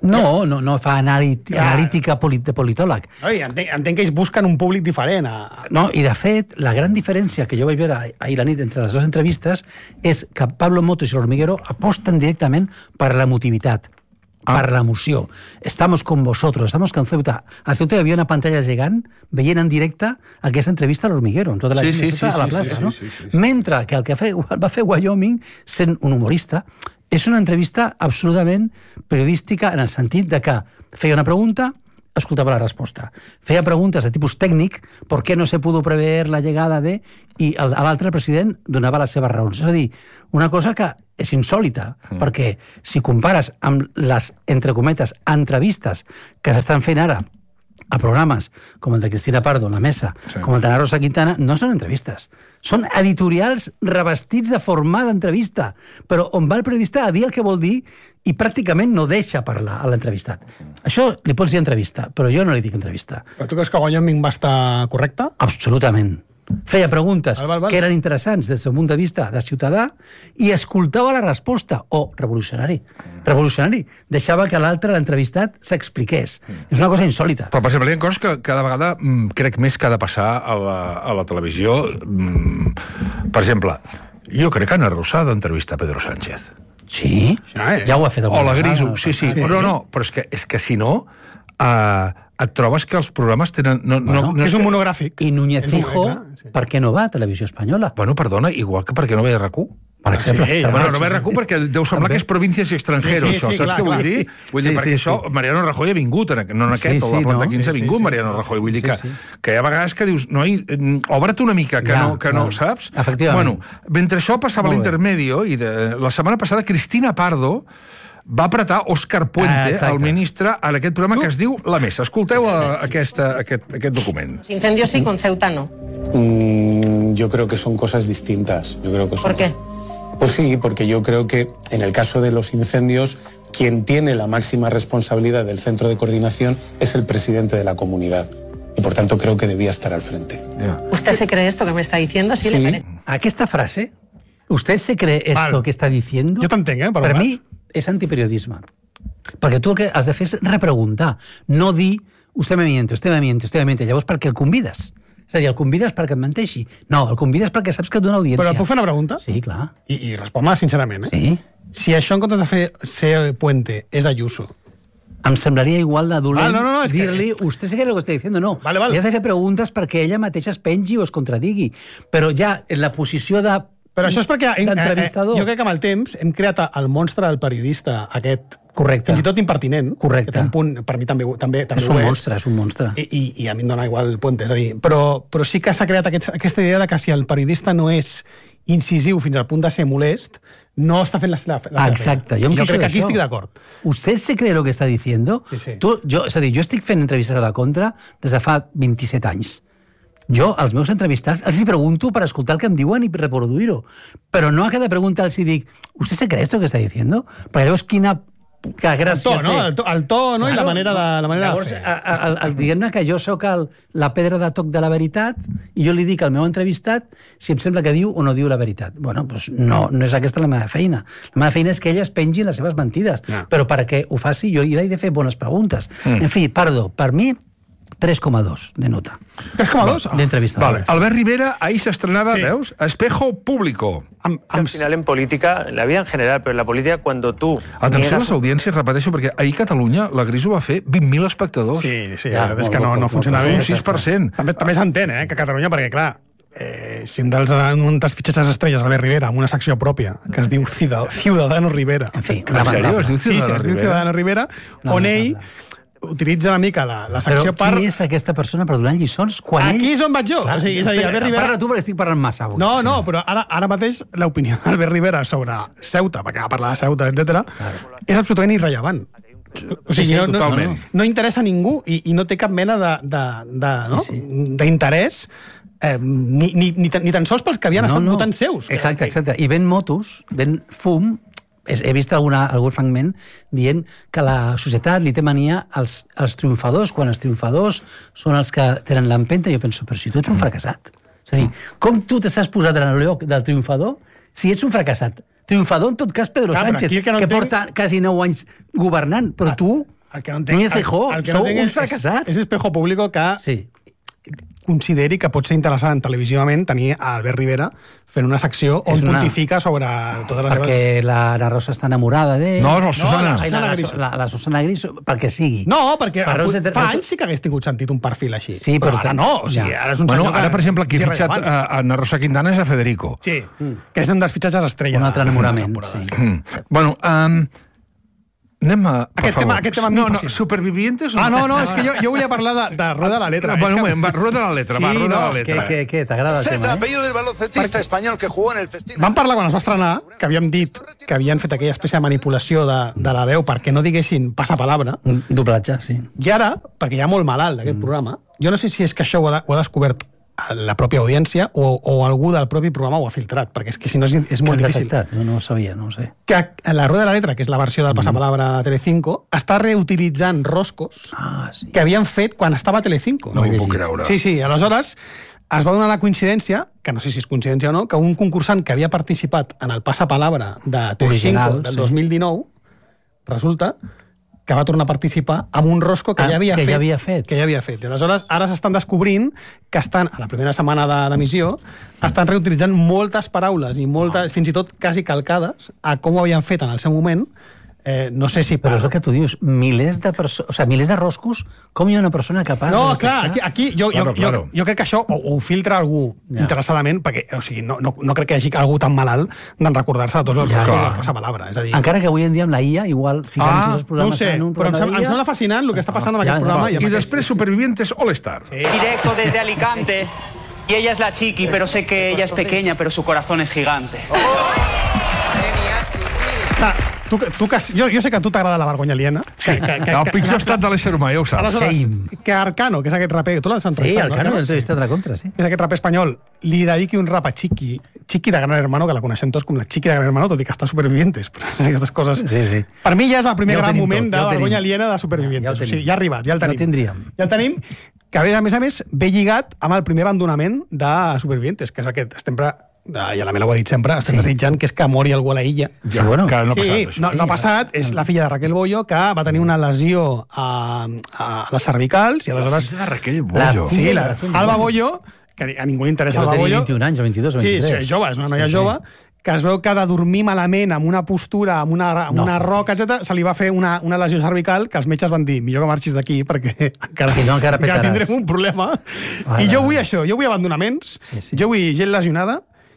No fa analítica de politòleg. Entenc que ells busquen un públic diferent. No, i de fet, la gran diferència que jo vaig veure ahir la nit entre les dues entrevistes és que Pablo Motos i l'Hormiguero aposten directament per l'emotivitat, per l'emoció. Estamos con vosotros, estamos con Ceuta. A Ceuta hi havia una pantalla gegant veient en directe aquesta entrevista a l'Hormiguero, amb tota la gent a la plaça, no? Mentre que el que va fer Wyoming, sent un humorista, és una entrevista absolutament periodística en el sentit de que feia una pregunta, escoltava la resposta. Feia preguntes de tipus tècnic, ¿por qué no se pudo prever la llegada de...? I l'altre president donava les seves raons. És a dir, una cosa que és insòlita, perquè si compares amb les, entre cometes, entrevistes que s'estan fent ara a programes com el de Cristina Pardo, La Mesa, com el de Rosa Quintana, no són entrevistes. Són editorials revestits de format d'entrevista, però on va el periodista a dir el que vol dir i pràcticament no deixa parlar a l'entrevistat. Això li pots dir entrevista, però jo no li dic entrevista. Però tu creus que Wyoming va estar correcte? Absolutament. Feia preguntes que eren interessants des del punt de vista de ciutadà i escoltava la resposta. Revolucionari. Revolucionari. Deixava que l'altre, l'entrevistat, s'expliqués. És una cosa insòlita. Però, per exemple, hi ha coses que cada vegada crec més que ha de passar a la televisió. Per exemple, jo crec que Ana Rosa ha d'entrevistar Pedro Sánchez. Sí? Ja ho ha fet. O la Griso. Sí. Però no, però és que si no... et trobes que els programes tenen... És un monogràfic. I Núñez Fijo, per què no va a Televisió Espanyola? Bueno, perdona, igual que per què no ve a RAC1. Per exemple. No ve a RAC1 perquè deu semblar que és províncies i estrangers, això. Saps què vull dir? Vull dir, perquè això, Mariano Rajoy ha vingut, no en aquest, o la planta 15 ha vingut Mariano Rajoy. Vull dir que hi ha vegades que dius, noi, obre't una mica, que no, saps? Efectivament. Bueno, mentre això passava l'intermedio, i la setmana passada Cristina Pardo va apretar Òscar Puente, el ministre, en aquest programa que es diu La Mesa. Escolteu aquest document. Incendios sí, con Ceuta no. Yo creo que son cosas distintas. ¿Por qué? Pues sí, porque yo creo que en el caso de los incendios, quien tiene la máxima responsabilidad del centro de coordinación es el presidente de la comunidad. Y por tanto creo que debía estar al frente. ¿Usted se cree esto que me está diciendo? Sí. ¿Le parece? Aquesta frase, ¿usted se cree esto que está diciendo? Jo t'entenc, Per mi és antiperiodisme. Perquè tu el que has de fer és repreguntar, no dir usted me miente. Llavors, per què el convides? És a dir, el convides perquè et menteixi. No, el convides perquè saps que et dona audiència. Però puc fer una pregunta? Sí, clar. I respon-me sincerament, Sí. Si això, en comptes de ser Puente, és Ayuso... Em semblaria igual de dolent dir-li, usted se cree lo que està diciendo, no. Vale. Li has de fer preguntes perquè ella mateixa es pengi o es contradigui. Però ja, en la posició de... Però això és perquè d'entrevistador. Jo crec que amb el temps hem creat el monstre del periodista aquest, correcte, fins i tot impertinent, correcte, que té un punt, per mi també és un monstre, és un monstre. I a mi em dona igual el Puente, és a dir, però sí que s'ha creat aquesta idea de que si el periodista no és incisiu fins al punt de ser molest, no està fent la seva feina. Exacte, jo crec que aquí estic d'acord. ¿Usted se cree lo que está diciendo? Sí. És a dir, jo estic fent entrevistes a la Contra des de fa 27 anys. Jo, als meus entrevistats, els hi pregunto per escoltar el que em diuen i reproduir-ho. Però no a cada pregunta els hi dic, ¿usted se cree esto que está diciendo? Perquè llavors quina gràcia té. El to, no? I la manera de fer. Diguem-ne que jo sóc la pedra de toc de la veritat i jo li dic al meu entrevistat si em sembla que diu o no diu la veritat. Bueno, doncs no és aquesta la meva feina. La meva feina és que ella es pengi les seves mentides. Però perquè ho faci, jo li he de fer bones preguntes. En fi, Pardo, per mi 3,2 de nota. 3,2? D'entrevista. Vale. Albert Rivera, ahí se estrenaba, ¿veus? Espejo Público. Al final en política, en la vida en general, pero en la política cuando tú... Atenció a les audiències, repeteixo, perquè ahir a Catalunya la Griso va fer 20.000 espectadors. Sí, és que no funciona bé. Un 6%. També s'entén, que a Catalunya, perquè clar, si un dels fitxatges estrelles, Albert Rivera, amb una secció pròpia, que es diu Ciudadano Rivera. En fi, en sèrio? Es diu Ciudadano Rivera, on ell utilitza una mica la secció per... Però qui és aquesta persona per donar lliçons quan ell... Aquí és on vaig jo. Clar, és a dir, Albert Rivera... Parla tu perquè estic parlant massa. No, però ara mateix l'opinió d'Albert Rivera sobre Ceuta, perquè va parlar de Ceuta, etc., és absolutament irrellevant. O sigui, no interessa a ningú i no té cap mena d'interès ni tan sols pels que havien estat votant seus. Exacte. I ven motos, ven fum. He vist algun fragment dient que la societat li té mania als triomfadors, quan els triomfadors són els que tenen l'empenta. Jo penso, però si tu ets un fracassat. És a dir, com tu t'has posat en el lloc del triomfador si ets un fracassat? Triomfador, en tot cas, Pedro Sánchez, que porta quasi 9 anys governant, però tu, Núñez Feijóo, sou uns fracassats. És espejo público que consideri que pot ser interessant televisivament tenir a Albert Rivera fent una secció on pontifica sobre totes les seves... Perquè la Rosa està enamorada d'ell. No, Susana. La Susana Gris, perquè sigui. No, perquè fa anys sí que hagués tingut sentit un perfil així. Sí, però ara no, o sigui, ara és un senyor que... Ara, per exemple, qui ha fitxat a Ana Rosa Quintana és a Federico. Sí, que és un dels fitxatges estrella. Un altre enamorament, sí. Bueno, anem a... Aquest tema no, Supervivientes... no, és que jo volia parlar de Rueda la Letra. Bueno, Rueda la Letra, va, Rueda la Letra. Què, t'agrada el tema? Apellido del baloncestista espanyol que jugó en el festín. Vam parlar quan es va estrenar, que havíem dit que havien fet aquella espècie de manipulació de la veu perquè no diguessin passapalabra. Un doblatge, sí. I ara, perquè hi ha molt malalt d'aquest programa, jo no sé si és que això ho ha descobert la pròpia audiència o algú del propi programa ho ha filtrat, perquè és que si no és molt difícil. No ho sabia, no ho sé. Que la Rueda de la Letra, que és la versió del passapalabra de Telecinco, està reutilitzant roscos que havien fet quan estava a Telecinco. No ho puc creure. Sí, aleshores es va donar la coincidència, que no sé si és coincidència o no, que un concursant que havia participat en el passapalabra de Telecinco del 2019, resulta que va tornar a participar amb un rosco que ja havia fet. I aleshores, ara s'estan descobrint que estan, a la primera setmana d'emissió, estan reutilitzant moltes paraules i moltes, fins i tot quasi calcades, a com ho havien fet en el seu moment. No sé si... Però és el que tu dius, milers de roscos, com hi ha una persona capaç de... No, clar, aquí jo crec que això ho filtra algú interessadament, perquè, o sigui, no crec que hi hagi algú tan malalt d'en recordar-se de tots els roscos de la passapalabra. Encara que avui en dia amb la IA, igual fiquem tots els programes en un programa però em sembla fascinant el que està passant amb aquest programa. I després Supervivientes All Star. Directo desde Alicante, y ella es la Chiqui, pero sé que ella es pequeña, pero su corazón es gigante. Jo sé que a tu t'agrada la vergonya aliena. Sí, el pitjor estat de l'ésser humà, ja ho saps. Aleshores, que Arcano, que és aquest raper... Tu l'has entrevistat, no? Sí, Arcano, l'he entrevistat a la contra, sí. És aquest raper espanyol, li dediqui un rap a Chiqui de Gran Hermano, que la coneixem tots com la Chiqui de Gran Hermano, tot i que està Supervivientes. Aquestes coses... Sí. Per mi ja és el primer gran moment de vergonya aliena de Supervivientes. O sigui, ja ha arribat, ja el tenim. Ja el tenim, que a més ve lligat amb el primer abandonament de Supervivientes, que és aquest, i a la Mela ho ha dit sempre, estem desitjant que és que mori algú a la illa. Ja, bueno, que no ha passat això. No ha passat, és la filla de Raquel Bollo, que va tenir una lesió a les cervicals, i aleshores... La filla de Raquel Bollo. Sí, Alba Bollo, que a ningú li interessa Alba Bollo. 21 anys, o 22 o 23. Sí, és jove, és una noia jove, que es veu que de dormir malament amb una postura, amb una roca, etc., se li va fer una lesió cervical que els metges van dir, millor que marxis d'aquí perquè encara tindrem un problema. I jo vull això, jo vull abandonaments, jo vull gent lesionada.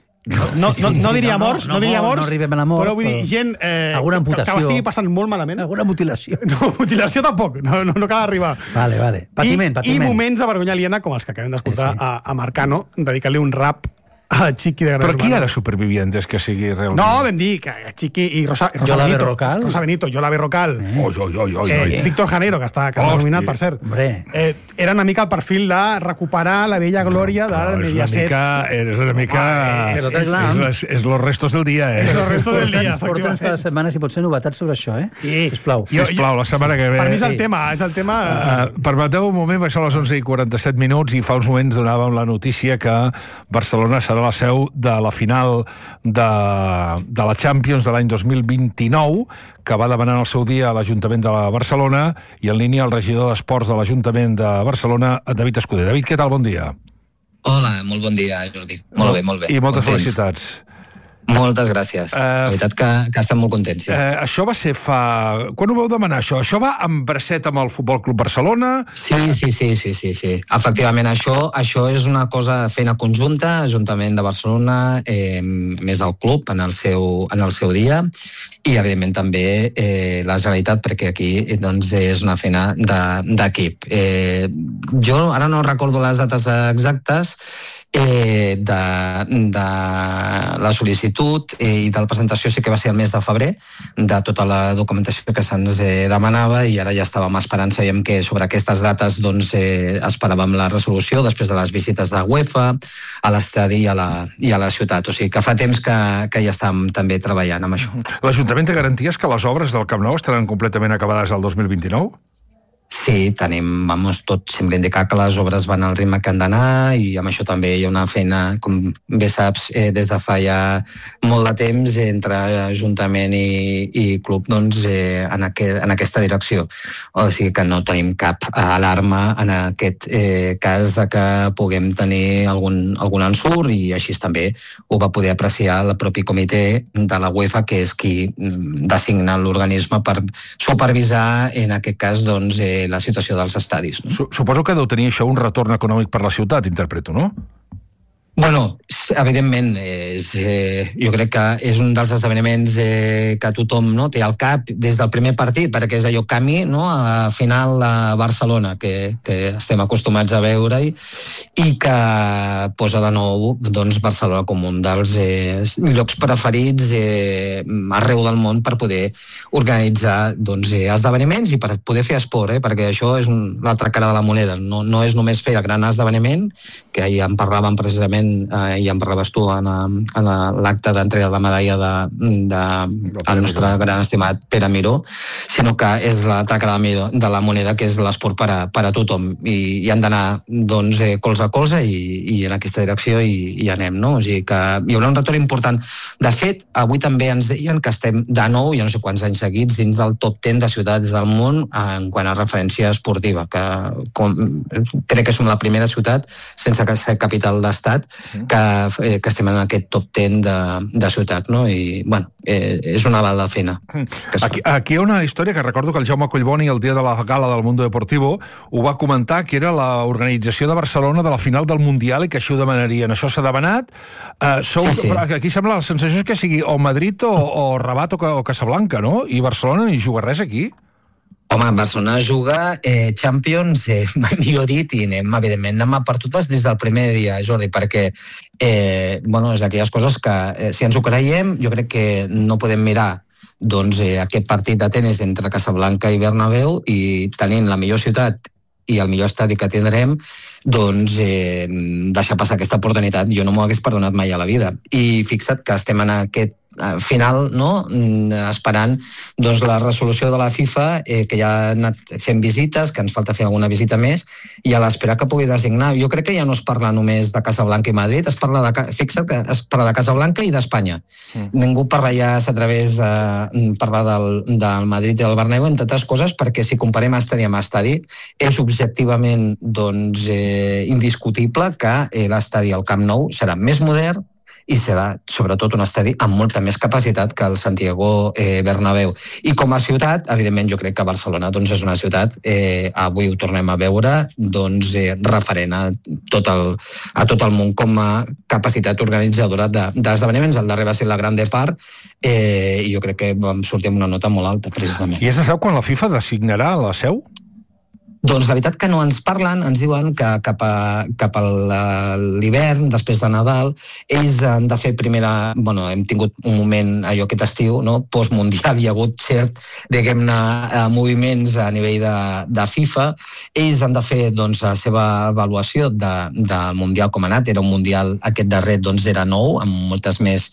No diria morts, no arribem a la mort, però vull dir gent que estigui passant molt malament. Alguna mutilació. No, mutilació tampoc, no cal arribar. Vale. Patiment. I moments de vergonya aliena com els que acabem d'escoltar a Marcano, dedicar-li un rap a Chiqui de Gran Hermano. Però qui hi ha de Supervivientes que sigui realment? No, vam dir que Chiqui i Rosa Benito, Yola Berrocal, Víctor Janeiro, que està nominat, per cert, era una mica el perfil de recuperar la vella glòria del Mediaset. És una mica... És los restos del dia, És los restos del dia, Porta'ns cada setmana, si pot ser, novetats sobre això, Sisplau. Sisplau, la setmana que ve... Per mi és el tema... Permeteu un moment, va ser a les 11:47 i fa uns moments donàvem la notícia que Barcelona serà la seu de la final de la Champions de l'any 2029, que va demanar en el seu dia a l'Ajuntament de Barcelona, i en línia el regidor d'Esports de l'Ajuntament de Barcelona, David Escuder. David, què tal? Bon dia. Hola, molt bon dia, Jordi. Molt bé. I moltes felicitats. Moltes gràcies. La veritat que estem molt contents. Això va ser fa... Quan ho vau demanar, això? Això va en bracet amb el Futbol Club Barcelona? Sí. Efectivament, això és una cosa feina conjunta, Ajuntament de Barcelona, més el club en el seu dia, i evidentment també la Generalitat, perquè aquí doncs, és una feina d'equip. Jo ara no recordo les dates exactes, de la sol·licitud i de la presentació sí que va ser el mes de febrer, de tota la documentació que se'ns demanava, i ara ja estàvem esperant, sabíem que sobre aquestes dates doncs, esperàvem la resolució després de les visites de UEFA a l'estadi i a la ciutat, o sigui que fa temps que ja estàvem també treballant amb això. L'Ajuntament té garanties que les obres del Camp Nou estaran completament acabades el 2029? Sí, tenim, tot sembla indicar que les obres van al ritme que han d'anar i amb això també hi ha una feina, com bé saps, des de fa ja molt de temps entre Ajuntament i club en aquesta direcció. O sigui que no tenim cap alarma en aquest cas de que puguem tenir algun ensurt i així també ho va poder apreciar el propi comitè de la UEFA, que és qui designa l'organisme per supervisar en aquest cas la situació dels estadis. Suposo que deu tenir això un retorn econòmic per la ciutat, interpreto, no? Bueno, evidentment, jo crec que és un dels esdeveniments que tothom té al cap des del primer partit, perquè és allò camí a final a Barcelona, que estem acostumats a veure-hi, i que posa de nou Barcelona com un dels llocs preferits arreu del món per poder organitzar esdeveniments i per poder fer esport, perquè això és l'altra cara de la moneda. No és només fer el gran esdeveniment, que ja en parlàvem precisament i en parlaves tu en l'acte d'entrega de la medalla del nostre gran estimat Pere Miró, sinó que és l'altra cara de la moneda, que és l'esport per a tothom, i han d'anar colze a colze i en aquesta direcció hi anem, no? O sigui que hi haurà un retorn important. De fet, avui també ens deien que estem de nou, ja no sé quants anys seguits, dins del top 10 de ciutats del món en quant a referència esportiva, que crec que som la primera ciutat, sense ser capital d'estat, que estem en aquest top 10 de ciutats, no? I, bueno, és una aval de feina. Aquí hi ha una història que recordo que el Jaume Collboni, el dia de la gala del Mundo Deportivo, ho va comentar, que era l'organització de Barcelona de la final del Mundial i que això ho demanarien. Això s'ha demanat. Aquí sembla la sensació que sigui o Madrid o Rabat o Casablanca, no? I Barcelona ni juga res aquí. Home, Barcelona juga Champions, millor dit, i evidentment anem per totes des del primer dia, Jordi, perquè és d'aquelles coses que, si ens ho creiem, jo crec que no podem mirar aquest partit de tenis entre Casablanca i Bernabéu i tenint la millor ciutat i el millor estadi que tindrem, deixar passar aquesta oportunitat. Jo no m'ho hagués perdonat mai a la vida. I fixa't que estem en aquest final, esperant la resolució de la FIFA, que ja ha anat fent visites, que ens falta fer alguna visita més, i a l'espera que pugui designar. Jo crec que ja no es parla només de Casablanca i Madrid, fixa't que es parla de Casablanca i d'Espanya. Ningú parla ja, s'atreveix a parlar del Madrid i del Bernabéu, entre altres coses, perquè si comparem estadi amb estadi, és objectivament indiscutible que l'estadi al Camp Nou serà més modern i serà, sobretot, un estadi amb molta més capacitat que el Santiago Bernabéu. I com a ciutat, evidentment, jo crec que Barcelona és una ciutat, avui ho tornem a veure, referent a tot el món com a capacitat organitzadora d'esdeveniments. El darrer va ser la Grande Park, i jo crec que vam sortir amb una nota molt alta, precisament. I se sap quan la FIFA designarà la seu? Doncs la veritat que no ens parlen, ens diuen que cap a l'hivern, després de Nadal, ells han de fer primera... hem tingut un moment, aquest estiu, postmundial, hi ha hagut cert, moviments a nivell de FIFA. Ells han de fer la seva avaluació del Mundial com ha anat. Era un Mundial, aquest darrer era nou, amb moltes més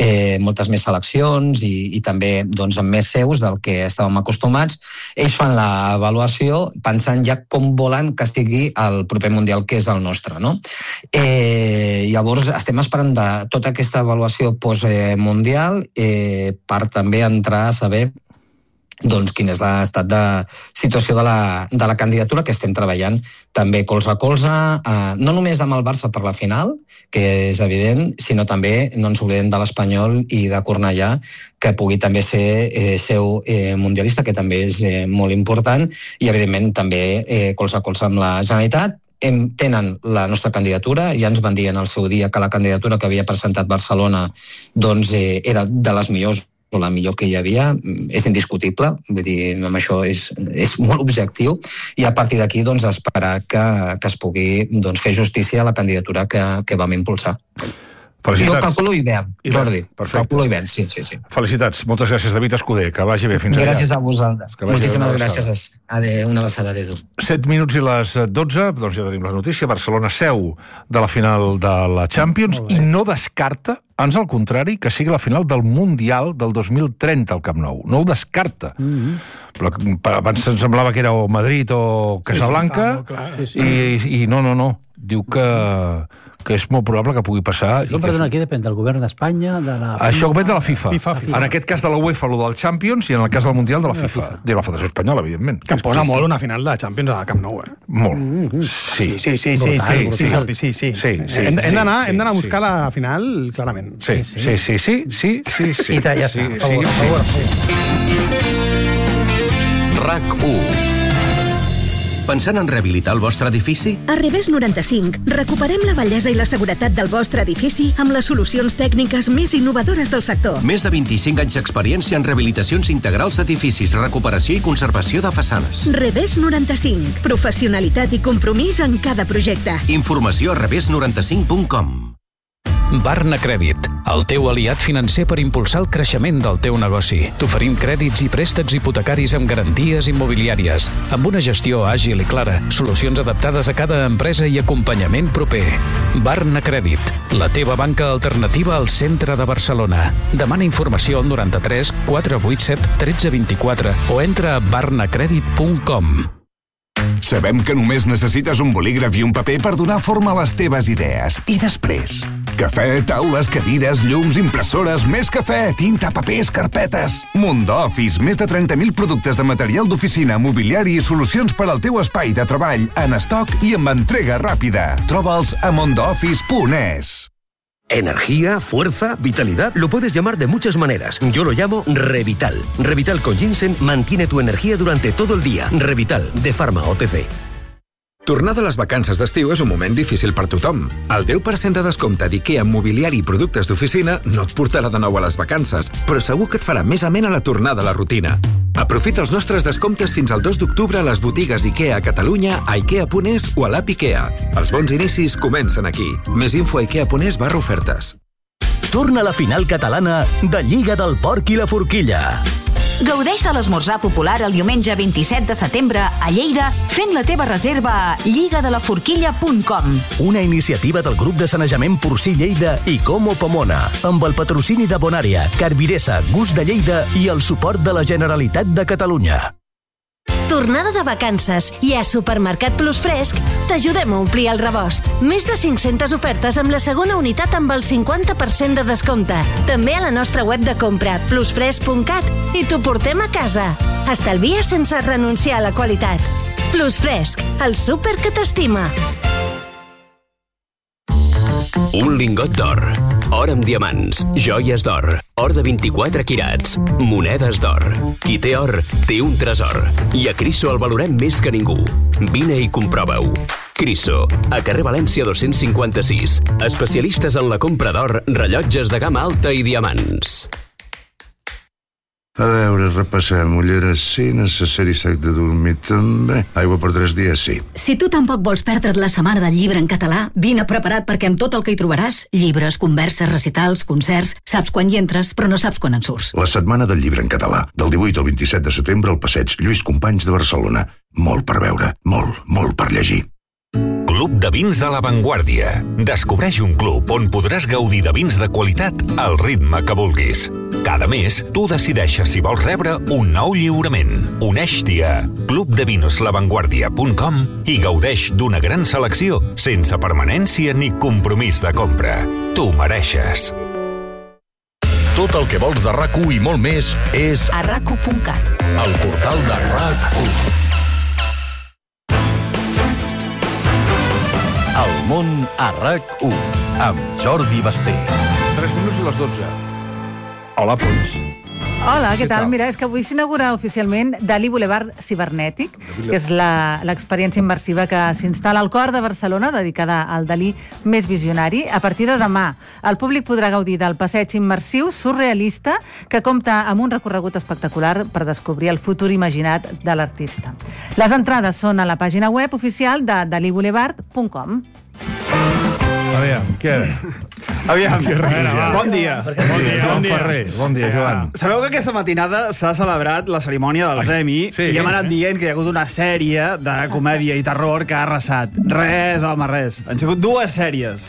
seleccions i també amb més seus del que estàvem acostumats. Ells fan l'avaluació pensant ja com volen que estigui el proper Mundial, que és el nostre, no? Llavors, estem esperant de tota aquesta avaluació postmundial per també entrar a saber quin és l'estat de situació de la candidatura, que estem treballant també colze a colze, no només amb el Barça per la final, que és evident, sinó també, no ens oblidem de l'Espanyol i de Cornellà, que pugui també ser seu mundialista, que també és molt important, i evidentment també colze a colze amb la Generalitat. Tenen la nostra candidatura, ja ens van dir en el seu dia que la candidatura que havia presentat Barcelona era de les millors o la millor que hi havia, és indiscutible, vull dir, amb això és molt objectiu, i a partir d'aquí esperar que es pugui fer justícia a la candidatura que vam impulsar. Felicitats. Jo calculo hivern, Jordi. Perfecte. Calculo hivern, sí. Felicitats. Moltes gràcies, David Escuder. Que vagi bé. Fins allà. Gràcies a vosaltres. Moltíssimes gràcies. Adéu, una abraçada, adéu. 7 minuts i les 12, doncs ja tenim la notícia. Barcelona seu de la final de la Champions i no descarta, ans al contrari, que sigui la final del Mundial del 2030 al Camp Nou. No ho descarta. Però abans em semblava que era o Madrid o Casablanca i no. Diu que és molt probable que pugui passar. Perdona, aquí depèn del govern d'Espanya, de la... Això depèn de la FIFA. En aquest cas de la UEFA, el del Champions, i en el cas del Mundial de la FIFA. De la Federació Espanyola, evidentment. Que em posa molt una final de Champions a Camp Nou, Molt. Sí. Hem d'anar a buscar la final, clarament. Sí. I ja està, a favor. RAC1. Pensant en rehabilitar el vostre edifici? A Revés 95 recuperem la bellesa i la seguretat del vostre edifici amb les solucions tècniques més innovadores del sector. Més de 25 anys d'experiència en rehabilitacions integrals d'edificis, recuperació i conservació de façanes. Revés 95. Professionalitat i compromís en cada projecte. Informació a revés95.com. Barna Crèdit, el teu aliat financer per impulsar el creixement del teu negoci. T'oferim crèdits i préstecs hipotecaris amb garanties immobiliàries, amb una gestió àgil i clara, solucions adaptades a cada empresa i acompanyament proper. Barna Crèdit, la teva banca alternativa al centre de Barcelona. Demana informació al 93 487 1324 o entra a barnacredit.com. Sabem que només necessites un bolígraf i un paper per donar forma a les teves idees. I després? Cafè, taules, cadires, llums, impressores, més cafè, tinta, papers, carpetes. Mundo Office, més de 30.000 productes de material d'oficina, mobiliari i solucions per al teu espai de treball en estoc i amb entrega ràpida. Troba'ls a mondooffice.es. Energía, fuerza, vitalidad, lo puedes llamar de muchas maneras. Yo lo llamo Revital. Revital con ginseng mantiene tu energía durante todo el día. Revital, de Pharma OTC. Tornar de les vacances d'estiu és un moment difícil per tothom. El 10% de descompte d'IKEA en mobiliari i productes d'oficina no et portarà de nou a les vacances, però segur que et farà més amena la tornada a la rutina. Aprofita els nostres descomptes fins al 2 d'octubre a les botigues IKEA a Catalunya, a ikea.es o a l'app IKEA. Els bons inicis comencen aquí. Més info a ikea.es/ofertes. Torna la final catalana de Lliga del Porc i la Forquilla. Gaudeix de l'esmorzar popular el diumenge 27 de setembre a Lleida fent la teva reserva a lligadelaforquilla.com. Una iniciativa del grup de sanejament porcí Lleida i Como Pomona, amb el patrocini de Bonària, Carviresa, Gust de Lleida i el suport de la Generalitat de Catalunya. Tornada de vacances i a Supermercat Plus Fresc t'ajudem a omplir el rebost. Més de 500 ofertes amb la segona unitat amb el 50% de descompte. També a la nostra web de compra, plusfresc.cat, i t'ho portem a casa. Estalvia sense renunciar a la qualitat. Plus Fresc, el súper que t'estima. Un lingot d'or, or amb diamants, joies d'or, or de 24 quirats, monedes d'or. Qui té or, té un tresor. I a Criso el valorem més que ningú. Vine i comprova-ho. Criso, a carrer València 256. Especialistes en la compra d'or, rellotges de gamma alta i diamants. A veure, repassem. Ulleres sí, necessari sac de dormir també. Aigua per 3 dies sí. Si tu tampoc vols perdre't la setmana del llibre en català, vine preparat perquè amb tot el que hi trobaràs, llibres, converses, recitals, concerts, saps quan hi entres, però no saps quan en surts. La setmana del llibre en català, del 18 al 27 de setembre al passeig Lluís Companys de Barcelona. Molt per veure, molt per llegir. Club de Vins de La Vanguardia. Descobreix un club on podràs gaudir de vins de qualitat al ritme que vulguis. Cada mes, tu decideixes si vols rebre un nou lliurament. Uneix-t'hi a clubdevinslavanguardia.com i gaudeix d'una gran selecció sense permanència ni compromís de compra. Tu mereixes. Tot el que vols de RAC1 i molt més és a rac1.cat, el portal de RAC1. El món a RAC1, amb Jordi Basté. 3 minuts i les 12. Hola, Pons. Hola, què tal? Mira, és que avui s'inaugura oficialment Dalí Boulevard Cibernètic, que és l'experiència immersiva que s'instal·la al cor de Barcelona, dedicada al Dalí més visionari. A partir de demà, el públic podrà gaudir del passeig immersiu surrealista que compta amb un recorregut espectacular per descobrir el futur imaginat de l'artista. Les entrades són a la pàgina web oficial de daliboulevard.com. A veure, què? Aviam, bon dia. Joan Ferrer. Bon dia, Joan. Sabeu que aquesta matinada s'ha celebrat la cerimònia dels Emmy i hem anat dient que hi ha hagut una sèrie de comèdia i terror que ha arrasat. Res, home, res. Han sigut 2 sèries.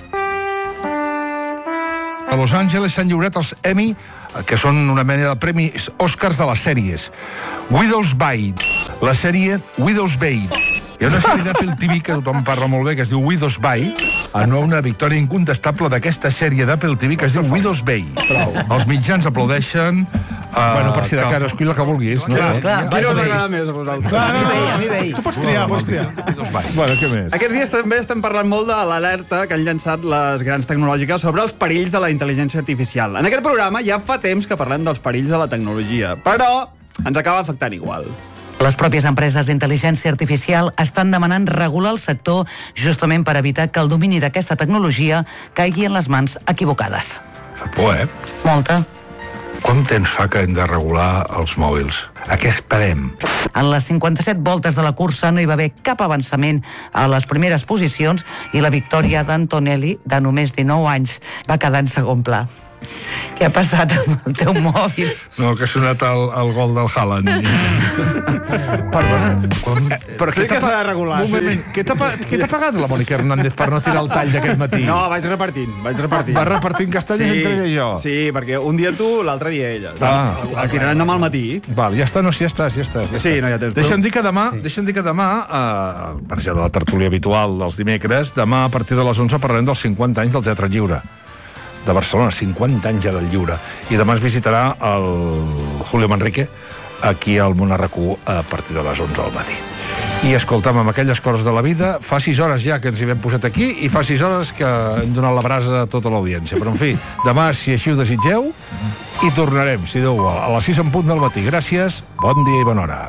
A Los Angeles s'han lliurat els Emmy, que són una mena de premis Oscars de les sèries. Widow's Bite, la sèrie Widow's Bite. Hi ha una sèrie d'Apple TV que tothom parla molt bé, que es diu Widow's Bite, en una victòria incontestable d'aquesta sèrie d'Apple TV que es diu Widow's Bite. Els mitjans aplaudeixen... Bueno, per si de casa escull la que vulguis. Quina us agrada més a vosaltres? A mi veí. Tu pots triar, Bueno, què més? Aquests dies també estem parlant molt de l'alerta que han llançat les grans tecnològiques sobre els perills de la intel·ligència artificial. En aquest programa ja fa temps que parlem dels perills de la tecnologia, però ens acaba afectant igual. Les pròpies empreses d'intel·ligència artificial estan demanant regular el sector justament per evitar que el domini d'aquesta tecnologia caigui en les mans equivocades. Fa por, Molta. Quant temps fa que hem de regular els mòbils? A què esperem? En les 57 voltes de la cursa no hi va haver cap avançament a les primeres posicions i la victòria d'Antonelli, de només 19 anys, va quedar en segon pla. Què ha passat amb el teu mòbil? No, que ha sonat el gol del Haaland. Perdona. Però què s'ha de regular? Un moment, què t'ha pagat la Mònica Hernández per no tirar el tall d'aquest matí? No, vaig repartint. Va repartint castanyes entre ella i jo. Sí, perquè un dia tu, l'altre dia ella. El tirarem demà al matí. Val, ja està, ja estàs. Sí, no, ja tens. Deixa'm dir que demà, al marge de la tertúlia habitual dels dimecres, demà a partir de les 11 parlarem dels 50 anys del Teatre Lliure de Barcelona, 50 anys ja del Lliure. I demà es visitarà el Julio Manrique aquí al Món RQ a partir de les 11 del matí. I escoltam, amb aquelles coses de la vida, fa 6 hores ja que ens hi vam posat aquí i fa 6 hores que hem donat la brasa a tota l'audiència. Però, en fi, demà, si així ho desitgeu, hi tornarem, si Déu vol, a les 6 en punt del matí. Gràcies, bon dia i bona hora.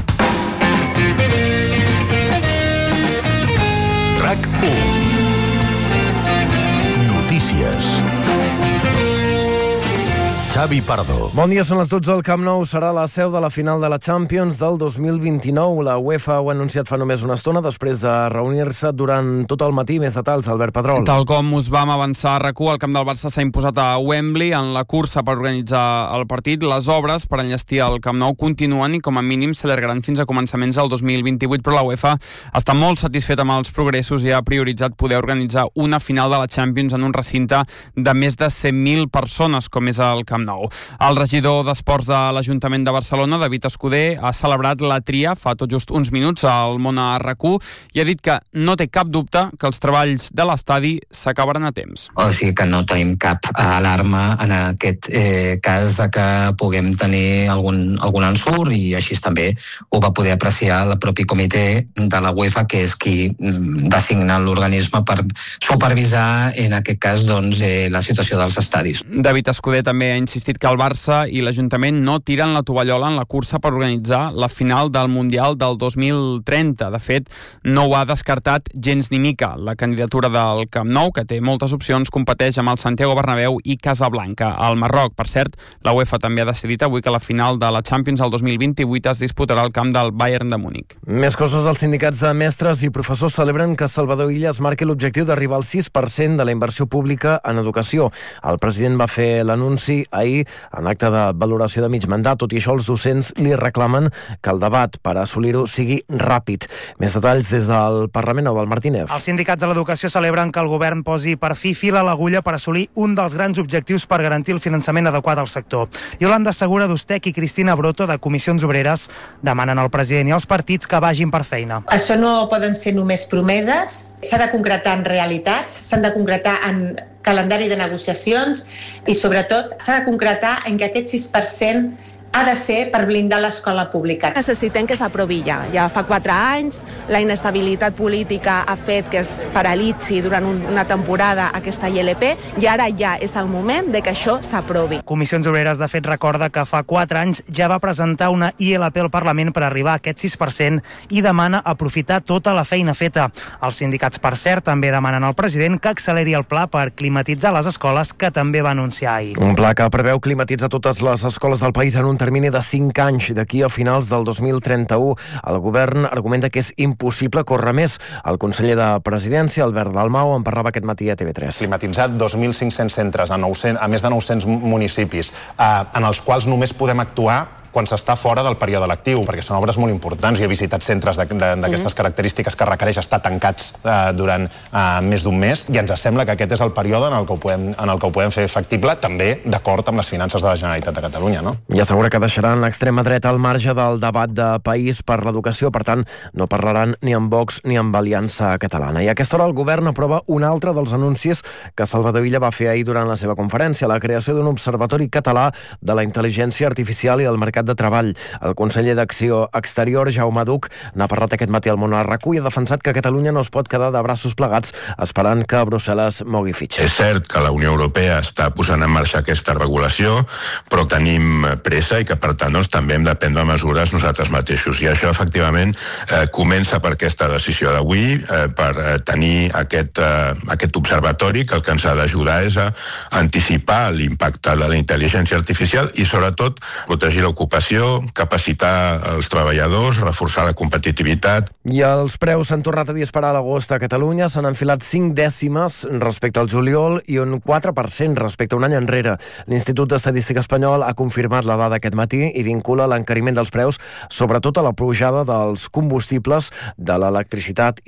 RAC1. Notícies. Xavi Pardo. Bon dia, són les 12. El Camp Nou serà la seu de la final de la Champions del 2029. La UEFA ho ha anunciat fa només una estona després de reunir-se durant tot el matí. Més detalls, Albert Pedrol. Tal com us vam avançar a RAC1, el camp del Barça s'ha imposat a Wembley en la cursa per organitzar el partit. Les obres per enllestir el Camp Nou continuen i com a mínim s'allargaran fins a començaments del 2028, però la UEFA està molt satisfeta amb els progressos i ha prioritzat poder organitzar una final de la Champions en un recinte de més de 100.000 persones, com és el Camp Nou. El regidor d'Esports de l'Ajuntament de Barcelona, David Escudé, ha celebrat la tria fa tot just uns minuts al Món RQ i ha dit que no té cap dubte que els treballs de l'estadi s'acabaran a temps. O sigui que no tenim cap alarma en aquest cas de que puguem tenir algun ensurt, i així també ho va poder apreciar el propi comitè de la UEFA, que és qui designa l'organisme per supervisar en aquest cas la situació dels estadis. David Escudé també ha insistit que el Barça i l'Ajuntament no tiren la tovallola en la cursa per organitzar la final del Mundial del 2030. De fet, no ho ha descartat gens ni mica. La candidatura del Camp Nou, que té moltes opcions, competeix amb el Santiago Bernabéu i Casablanca, al Marroc. Per cert, la UEFA també ha decidit avui que la final de la Champions del 2028 es disputarà al camp del Bayern de Múnich. Més coses, els sindicats de mestres i professors celebren que Salvador Illa es marqui l'objectiu d'arribar al 6% de la inversió pública en educació. El president va fer l'anunci ahir en acte de valoració de mig mandat. Tot i això, els docents li reclamen que el debat per assolir-ho sigui ràpid. Més detalls des del Parlament, Eudald Martínez. Els sindicats de l'educació celebren que el govern posi per fi fil a l'agulla per assolir un dels grans objectius per garantir el finançament adequat al sector. Yolanda Segura d'Ustec i Cristina Broto de Comissions Obreres demanen al president i als partits que vagin per feina. Això no poden ser només promeses, s'ha de concretar en realitats, s'han de concretar en calendari de negociacions i, sobretot, s'ha de concretar en que aquest 6% ha de ser per blindar l'escola pública. Necessitem que s'aprovi ja. Ja fa 4 anys, la inestabilitat política ha fet que es paralitzi durant una temporada aquesta ILP i ara ja és el moment de que això s'aprovi. Comissions Obreres, de fet, recorda que fa 4 anys ja va presentar una ILP al Parlament per arribar a aquest 6% i demana aprofitar tota la feina feta. Els sindicats, per cert, també demanen al president que acceleri el pla per climatitzar les escoles, que també va anunciar ahir. Un pla que preveu climatitzar totes les escoles del país en un termini de 5 anys d'aquí a finals del 2031. El govern argumenta que és impossible córrer més. El conseller de Presidència, Albert Dalmau, en parlava aquest matí a TV3. Climatitzar 2.500 centres a més de 900 municipis, en els quals només podem actuar quan s'està fora del període lectiu, perquè són obres molt importants. Jo he visitat centres d'aquestes característiques que requereix estar tancats durant més d'un mes, i ens sembla que aquest és el període en el que ho podem fer factible, també d'acord amb les finances de la Generalitat de Catalunya. No? I assegura que deixaran l'extrema dreta al marge del debat de país per l'educació, per tant, no parlaran ni amb Vox ni amb Aliança Catalana. I a aquesta hora el govern aprova un altre dels anuncis que Salvador Illa va fer ahir durant la seva conferència, la creació d'un observatori català de la intel·ligència artificial i el mercat de treball. El conseller d'Acció Exterior, Jaume Duch, n'ha parlat aquest matí al Món a RAC1 i ha defensat que Catalunya no es pot quedar de braços plegats esperant que Brussel·les mogui fitxa. És cert que la Unió Europea està posant en marxa aquesta regulació, però tenim pressa i que, per tant, també hem de prendre mesures nosaltres mateixos. I això, efectivament, comença per aquesta decisió d'avui, per tenir aquest observatori que el que ens ha d'ajudar és a anticipar l'impacte de la intel·ligència artificial i, sobretot, protegir l'ocupació, capacitar els treballadors, reforçar la competitivitat. I els preus s'han tornat a disparar a l'agost a Catalunya, s'han enfilat 5 dècimes respecte al juliol i un 4% respecte a un any enrere. L'Institut d'Estadística Espanyol ha confirmat la dada aquest matí i vincula l'encariment dels preus sobretot a la pujada dels combustibles, de l'electricitat